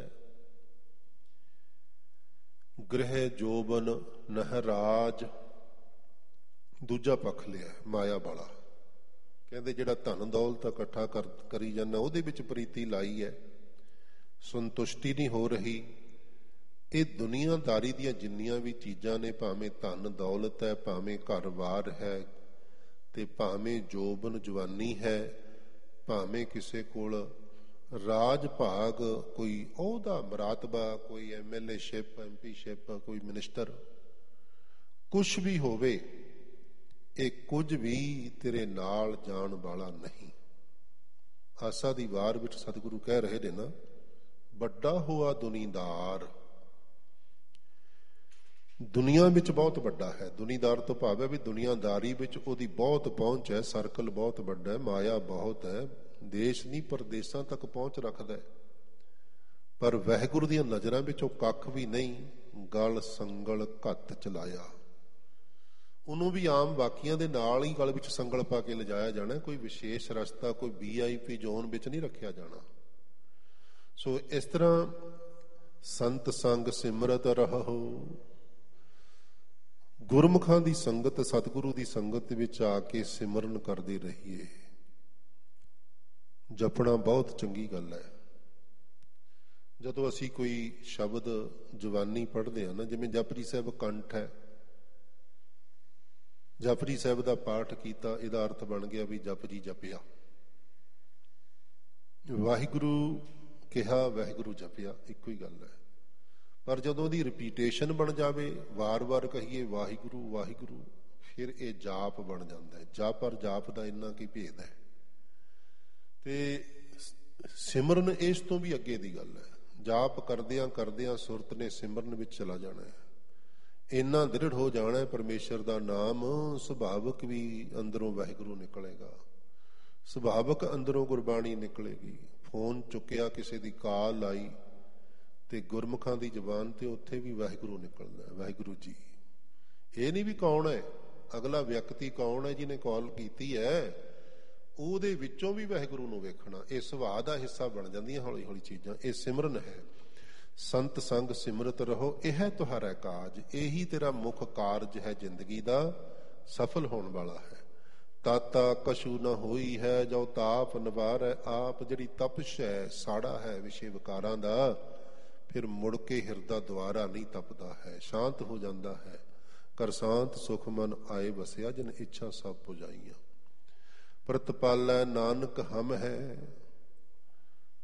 ਗ੍ਰਹਿ ਜੋਬਨ ਨਹਿ ਰਾਜ। ਦੂਜਾ ਪੱਖ ਲਿਆ ਮਾਇਆ ਵਾਲਾ। ਕਹਿੰਦੇ ਜਿਹੜਾ ਧਨ ਦੌਲਤ ਇਕੱਠਾ ਕਰ ਕਰੀ ਜਾਂਦਾ, ਉਹਦੇ ਵਿੱਚ ਪ੍ਰੀਤੀ ਲਾਈ ਹੈ, ਸੰਤੁਸ਼ਟੀ ਨਹੀਂ ਹੋ ਰਹੀ। ਇਹ ਦੁਨੀਆਦਾਰੀ ਦੀਆਂ ਜਿੰਨੀਆਂ ਵੀ ਚੀਜ਼ਾਂ ਨੇ, ਭਾਵੇਂ ਧਨ ਦੌਲਤ ਹੈ, ਭਾਵੇਂ ਘਰ-ਬਾਰ ਹੈ, ਤੇ ਭਾਵੇਂ ਜੋਬਨ ਜਵਾਨੀ ਹੈ, ਭਾਵੇਂ ਕਿਸੇ ਕੋਲ ਰਾਜ ਭਾਗ, ਕੋਈ ਅਹੁਦਾ ਮਰਾਤਬਾ, ਕੋਈ M L A ship, M P ship, ਕੋਈ ਮਿਨਿਸਟਰ, ਕੁਛ ਵੀ ਹੋਵੇ, ਇਹ ਕੁਝ ਵੀ ਤੇਰੇ ਨਾਲ ਜਾਣ ਵਾਲਾ ਨਹੀਂ। ਆਸਾ ਦੀ ਵਾਰ ਵਿੱਚ ਸਤਿਗੁਰੂ ਕਹਿ ਰਹੇ ਨੇ ਨਾ, ਵੱਡਾ ਹੋਆ ਦੁਨੀਦਾਰ। ਦੁਨੀਆ ਵਿੱਚ ਬਹੁਤ ਵੱਡਾ ਹੈ। ਦੁਨੀਦਾਰ ਤੋਂ ਭਾਵ ਹੈ ਵੀ ਦੁਨੀਆਦਾਰੀ ਵਿੱਚ ਉਹਦੀ ਬਹੁਤ ਪਹੁੰਚ ਹੈ, ਸਰਕਲ ਬਹੁਤ ਵੱਡਾ ਹੈ, ਮਾਇਆ ਬਹੁਤ ਹੈ, ਦੇਸ਼ ਨਹੀਂ ਪਰਦੇਸਾਂ ਤੱਕ ਪਹੁੰਚ ਰੱਖਦਾ ਹੈ। ਪਰ ਵਾਹਿਗੁਰੂ ਦੀਆਂ ਨਜ਼ਰਾਂ ਵਿੱਚ ਉਹ ਕੱਖ ਵੀ ਨਹੀਂ। ਗਲ ਸੰਗਲ ਘੱਤ ਚਲਾਇਆ, ਉਹਨੂੰ ਵੀ ਆਮ ਬਾਕੀਆਂ ਦੇ ਨਾਲ ਹੀ ਗਲ ਵਿੱਚ ਸੰਗਲ ਪਾ ਕੇ ਲਿਜਾਇਆ ਜਾਣਾ। ਕੋਈ ਵਿਸ਼ੇਸ਼ ਰਸਤਾ, ਕੋਈ ਵੀ ਆਈ ਪੀ ਜ਼ੋਨ ਵਿੱਚ ਨਹੀਂ ਰੱਖਿਆ ਜਾਣਾ। ਸੋ ਇਸ ਤਰ੍ਹਾਂ ਸੰਤ ਸੰਗ ਸਿਮਰਤ ਰਹੋ। ਗੁਰਮੁਖਾਂ ਦੀ ਸੰਗਤ, ਸਤਿਗੁਰੂ ਦੀ ਸੰਗਤ ਵਿੱਚ ਆ ਕੇ ਸਿਮਰਨ ਕਰਦੇ ਰਹੀਏ। ਜਪਣਾ ਬਹੁਤ ਚੰਗੀ ਗੱਲ ਹੈ। ਜਦੋਂ ਅਸੀਂ ਕੋਈ ਸ਼ਬਦ ਜਵਾਨੀ ਪੜ੍ਹਦੇ ਹਾਂ ਨਾ, ਜਿਵੇਂ ਜਪਜੀ ਸਾਹਿਬ ਕੰਠ ਹੈ, ਜਪਜੀ ਸਾਹਿਬ ਦਾ ਪਾਠ ਕੀਤਾ, ਇਹਦਾ ਅਰਥ ਬਣ ਗਿਆ ਵੀ ਜਪਜੀ ਜਪਿਆ। ਵਾਹਿਗੁਰੂ ਕਿਹਾ, ਵਾਹਿਗੁਰੂ ਜਪਿਆ, ਇੱਕੋ ਹੀ ਗੱਲ ਹੈ। ਪਰ ਜਦੋਂ ਉਹਦੀ ਰਿਪੀਟੇਸ਼ਨ ਬਣ ਜਾਵੇ, ਵਾਰ-ਵਾਰ ਕਹੀਏ ਵਾਹਿਗੁਰੂ ਵਾਹਿਗੁਰੂ, ਫਿਰ ਇਹ ਜਾਪ ਬਣ ਜਾਂਦਾ ਹੈ। ਜਾਪ ਪਰ ਜਾਪ ਦਾ ਇੰਨਾ ਕੀ ਭੇਦ ਹੈ। ਤੇ ਸਿਮਰਨ ਇਸ ਤੋਂ ਵੀ ਅੱਗੇ ਦੀ ਗੱਲ ਹੈ। ਜਾਪ ਕਰਦਿਆਂ ਕਰਦਿਆਂ ਸੁਰਤ ਨੇ ਸਿਮਰਨ ਵਿੱਚ ਚਲਾ ਜਾਣਾ ਹੈ। ਇੰਨਾ ਦ੍ਰਿੜ ਹੋ ਜਾਣਾ ਹੈ ਪਰਮੇਸ਼ਰ ਦਾ ਨਾਮ, ਸੁਭਾਵਕ ਵੀ ਅੰਦਰੋਂ ਵਾਹਿਗੁਰੂ ਨਿਕਲੇਗਾ, ਸੁਭਾਵਕ ਅੰਦਰੋਂ ਗੁਰਬਾਣੀ ਨਿਕਲੇਗੀ। ਫੋਨ ਚੁੱਕਿਆ, ਕਿਸੇ ਦੀ ਕਾਲ ਆਈ, ਤੇ ਗੁਰਮੁਖਾਂ ਦੀ ਜ਼ਬਾਨ ਤੇ ਉੱਥੇ ਵੀ ਵਾਹਿਗੁਰੂ ਨਿਕਲਦਾ, ਵਾਹਿਗੁਰੂ ਜੀ। ਇਹ ਨਹੀਂ ਵੀ ਕੌਣ ਹੈ, ਅਗਲਾ ਵਿਅਕਤੀ ਕੌਣ ਹੈ ਜਿਹਨੇ ਕਾਲ ਕੀਤੀ ਹੈ, ਉਹਦੇ ਵਿੱਚੋਂ ਵੀ ਵਾਹਿਗੁਰੂ ਨੂੰ ਵੇਖਣਾ। ਇਹ ਸੁਭਾਅ ਦਾ ਹਿੱਸਾ ਬਣ ਜਾਂਦੀਆਂ ਹੌਲੀ ਹੌਲੀ ਚੀਜ਼ਾਂ। ਇਹ ਸਿਮਰਨ ਹੈ। ਸੰਤ ਸੰਗ ਸਿਮਰਤ ਰਹੋ, ਇਹ ਹੈ ਤੁਹਾਰਾ ਕਾਜ। ਇਹੀ ਤੇਰਾ ਮੁੱਖ ਕਾਰਜ ਹੈ ਜ਼ਿੰਦਗੀ ਦਾ, ਸਫਲ ਹੋਣ ਵਾਲਾ ਹੈ। ਤਾਤਾ ਕਛੂ ਨਾ ਹੋਈ ਹੈ, ਜੋ ਤਾਪ ਨਿਵਾਰੈ ਆਪ। ਜਿਹੜੀ ਤਪਸ਼ ਹੈ, ਸਾੜਾ ਹੈ ਵਿਸ਼ੇ ਵਿਕਾਰਾਂ ਦਾ, ਫਿਰ ਮੁੜ ਕੇ ਹਿਰਦਾ ਦੁਆਰਾ ਨਹੀਂ ਤਪਦਾ ਹੈ, ਸ਼ਾਂਤ ਹੋ ਜਾਂਦਾ ਹੈ। ਕਰ ਸ਼ਾਂਤ ਸੁਖ ਮਨ ਆਏ ਵਸਿਆ, ਜਿਨ ਇੱਛਾ ਸਭ ਪੁਜਾਈਆਂ। ਪ੍ਰਤਪਾਲੈ ਨਾਨਕ ਹਮ ਹੈ,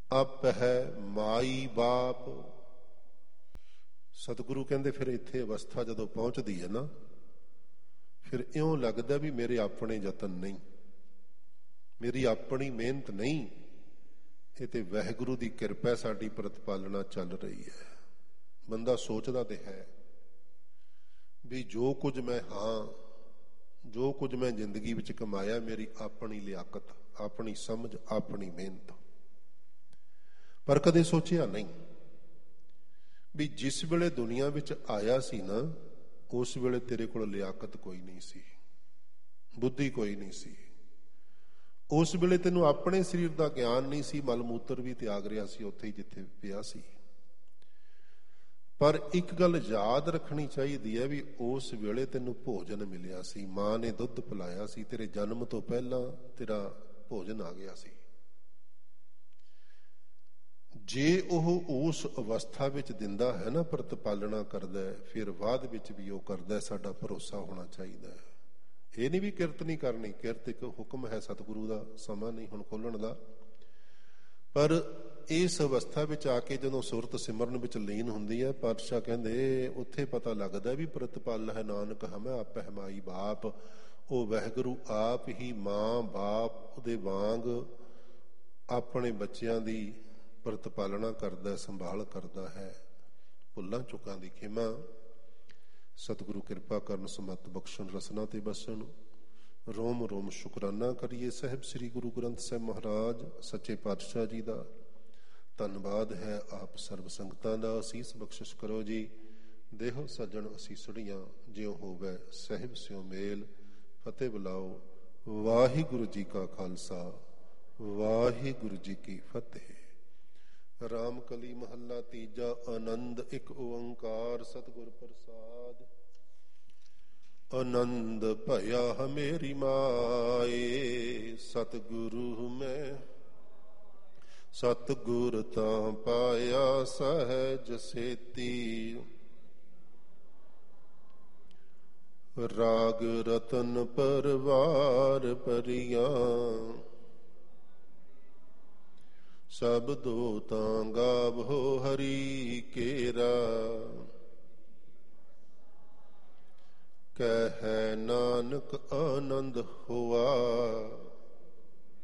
ਅਪ ਹੈ ਮਾਈ ਬਾਪ। ਸਤਿਗੁਰੂ ਕਹਿੰਦੇ ਫਿਰ ਇੱਥੇ ਅਵਸਥਾ ਜਦੋਂ ਪਹੁੰਚਦੀ ਹੈ ਨਾ, ਫਿਰ ਇਉਂ ਲੱਗਦਾ ਵੀ ਮੇਰੇ ਆਪਣੇ ਯਤਨ ਨਹੀਂ, ਮੇਰੀ ਆਪਣੀ ਮਿਹਨਤ ਨਹੀਂ, ਇਹ ਤੇ ਵਾਹਿਗੁਰੂ ਦੀ ਕਿਰਪਾ ਸਾਡੀ ਪ੍ਰਤਪਾਲਣਾ ਚੱਲ ਰਹੀ ਹੈ। ਬੰਦਾ ਸੋਚਦਾ ਤੇ ਹੈ ਵੀ ਜੋ ਕੁਝ ਮੈਂ ਹਾਂ, ਜੋ ਕੁਝ ਮੈਂ ਜ਼ਿੰਦਗੀ ਵਿੱਚ ਕਮਾਇਆ, ਮੇਰੀ ਆਪਣੀ ਲਿਆਕਤ, ਆਪਣੀ ਸਮਝ, ਆਪਣੀ ਮਿਹਨਤ। ਪਰ ਕਦੇ ਸੋਚਿਆ ਨਹੀਂ ਵੀ ਜਿਸ ਵੇਲੇ ਦੁਨੀਆ ਵਿੱਚ ਆਇਆ ਸੀ ਨਾ, ਉਸ ਵੇਲੇ ਤੇਰੇ ਕੋਲ ਲਿਆਕਤ ਕੋਈ ਨਹੀਂ ਸੀ, ਬੁੱਧੀ ਕੋਈ ਨਹੀਂ ਸੀ। ਉਸ ਵੇਲੇ ਤੈਨੂੰ ਆਪਣੇ ਸਰੀਰ ਦਾ ਗਿਆਨ ਨਹੀਂ ਸੀ, ਮਲ ਮੂਤਰ ਵੀ ਤਿਆਗ ਰਿਹਾ ਸੀ ਉੱਥੇ ਹੀ ਜਿੱਥੇ ਪਿਆ ਸੀ। ਪਰ ਇੱਕ ਗੱਲ ਯਾਦ ਰੱਖਣੀ ਚਾਹੀਦੀ ਹੈ ਵੀ ਉਸ ਵੇਲੇ ਤੈਨੂੰ ਭੋਜਨ ਮਿਲਿਆ ਸੀ, ਮਾਂ ਨੇ ਦੁੱਧ ਪਿਲਾਇਆ ਸੀ, ਤੇਰੇ ਜਨਮ ਤੋਂ ਪਹਿਲਾਂ ਤੇਰਾ ਭੋਜਨ ਆ ਗਿਆ ਸੀ। ਜੇ ਉਹ ਉਸ ਅਵਸਥਾ ਵਿੱਚ ਦਿੰਦਾ ਹੈ ਨਾ, ਪ੍ਰਤਪਾਲਣਾ ਕਰਦਾ ਹੈ, ਫਿਰ ਬਾਅਦ ਵਿੱਚ ਵੀ ਉਹ ਕਰਦਾ, ਸਾਡਾ ਭਰੋਸਾ ਹੋਣਾ ਚਾਹੀਦਾ ਹੈ। ਇਹ ਨਹੀਂ ਵੀ ਕਿਰਤ ਨਹੀਂ ਕਰਨੀ, ਕਿਰਤ ਇੱਕ ਹੁਕਮ ਹੈ ਸਤਿਗੁਰੂ ਦਾ, ਸਮਾਂ ਨਹੀਂ ਹੁਣ ਖੋਲਣ ਦਾ। ਪਰ ਇਸ ਅਵਸਥਾ ਵਿੱਚ ਆ ਕੇ ਜਦੋਂ ਸੁਰਤ ਸਿਮਰਨ ਵਿੱਚ ਲੀਨ ਹੁੰਦੀ ਹੈ, ਪਾਤਸ਼ਾਹ ਕਹਿੰਦੇ ਉੱਥੇ ਪਤਾ ਲੱਗਦਾ ਵੀ ਪ੍ਰਤਪਾਲ ਹੈ ਨਾਨਕ ਹਮੈ ਆਪੈ ਹਮਾਈ ਬਾਪ। ਉਹ ਵਾਹਿਗੁਰੂ ਆਪ ਹੀ ਮਾਂ ਬਾਪ ਦੇ ਵਾਂਗ ਆਪਣੇ ਬੱਚਿਆਂ ਦੀ ਪ੍ਰਤਪਾਲਣਾ ਕਰਦਾ, ਸੰਭਾਲ ਕਰਦਾ ਹੈ। ਭੁੱਲਾਂ ਚੁੱਕਾਂ ਦੀ ਖਿਮਾ। ਸਤਿਗੁਰੂ ਕਿਰਪਾ ਕਰਨ, ਸਮੱਤ ਬਖਸ਼ਣ, ਰਸਨਾ ਤੇ ਬਸਣ। ਰੋਮ ਰੋਮ ਸ਼ੁਕਰਾਨਾ ਕਰੀਏ ਸਾਹਿਬ ਸ੍ਰੀ ਗੁਰੂ ਗ੍ਰੰਥ ਸਾਹਿਬ ਮਹਾਰਾਜ ਸੱਚੇ ਪਾਤਸ਼ਾਹ ਜੀ ਦਾ। ਧੰਨਵਾਦ ਹੈ ਆਪ ਸਰਬ ਸੰਗਤਾਂ ਦਾ। ਅਸੀਸ ਬਖਸ਼ਿਸ਼ ਕਰੋ ਜੀ। ਦੇਹੋ ਸੱਜਣ ਅਸੀਸੜੀਆਂ, ਜਿਉ ਹੋਵੇ ਸਾਹਿਬ ਸਿਉ ਮੇਲ। ਫਤਿਹ ਬੁਲਾਓ। ਵਾਹਿਗੁਰੂ ਜੀ ਕਾ ਖਾਲਸਾ, ਵਾਹਿਗੁਰੂ ਜੀ ਕੀ ਫਤਿਹ। ਰਾਮ ਕਲੀ ਮਹੱਲਾ ਤੀਜਾ। ਆਨੰਦ ਇੱਕ ਓੰਕਾਰ ਸਤਿਗੁਰ ਪ੍ਰਸਾਦ। ਆਨੰਦ ਭਇਆ ਹਮੇਰੀ ਮਾਏ, ਸਤਿਗੁਰੂ ਮੈਂ ਸਤਿਗੁਰ ਤਾਂ ਪਾਇਆ ਸਹਿਜ ਸੇਤੀ। ਰਾਗ ਰਤਨ ਪਰਵਾਰ ਭਰੀਆਂ, ਸਬਦੋ ਤਾਂ ਗਾਵੋ ਹਰੀ ਕੇਰਾ। ਕਹਿ ਨਾਨਕ ਆਨੰਦ ਹੋਆ,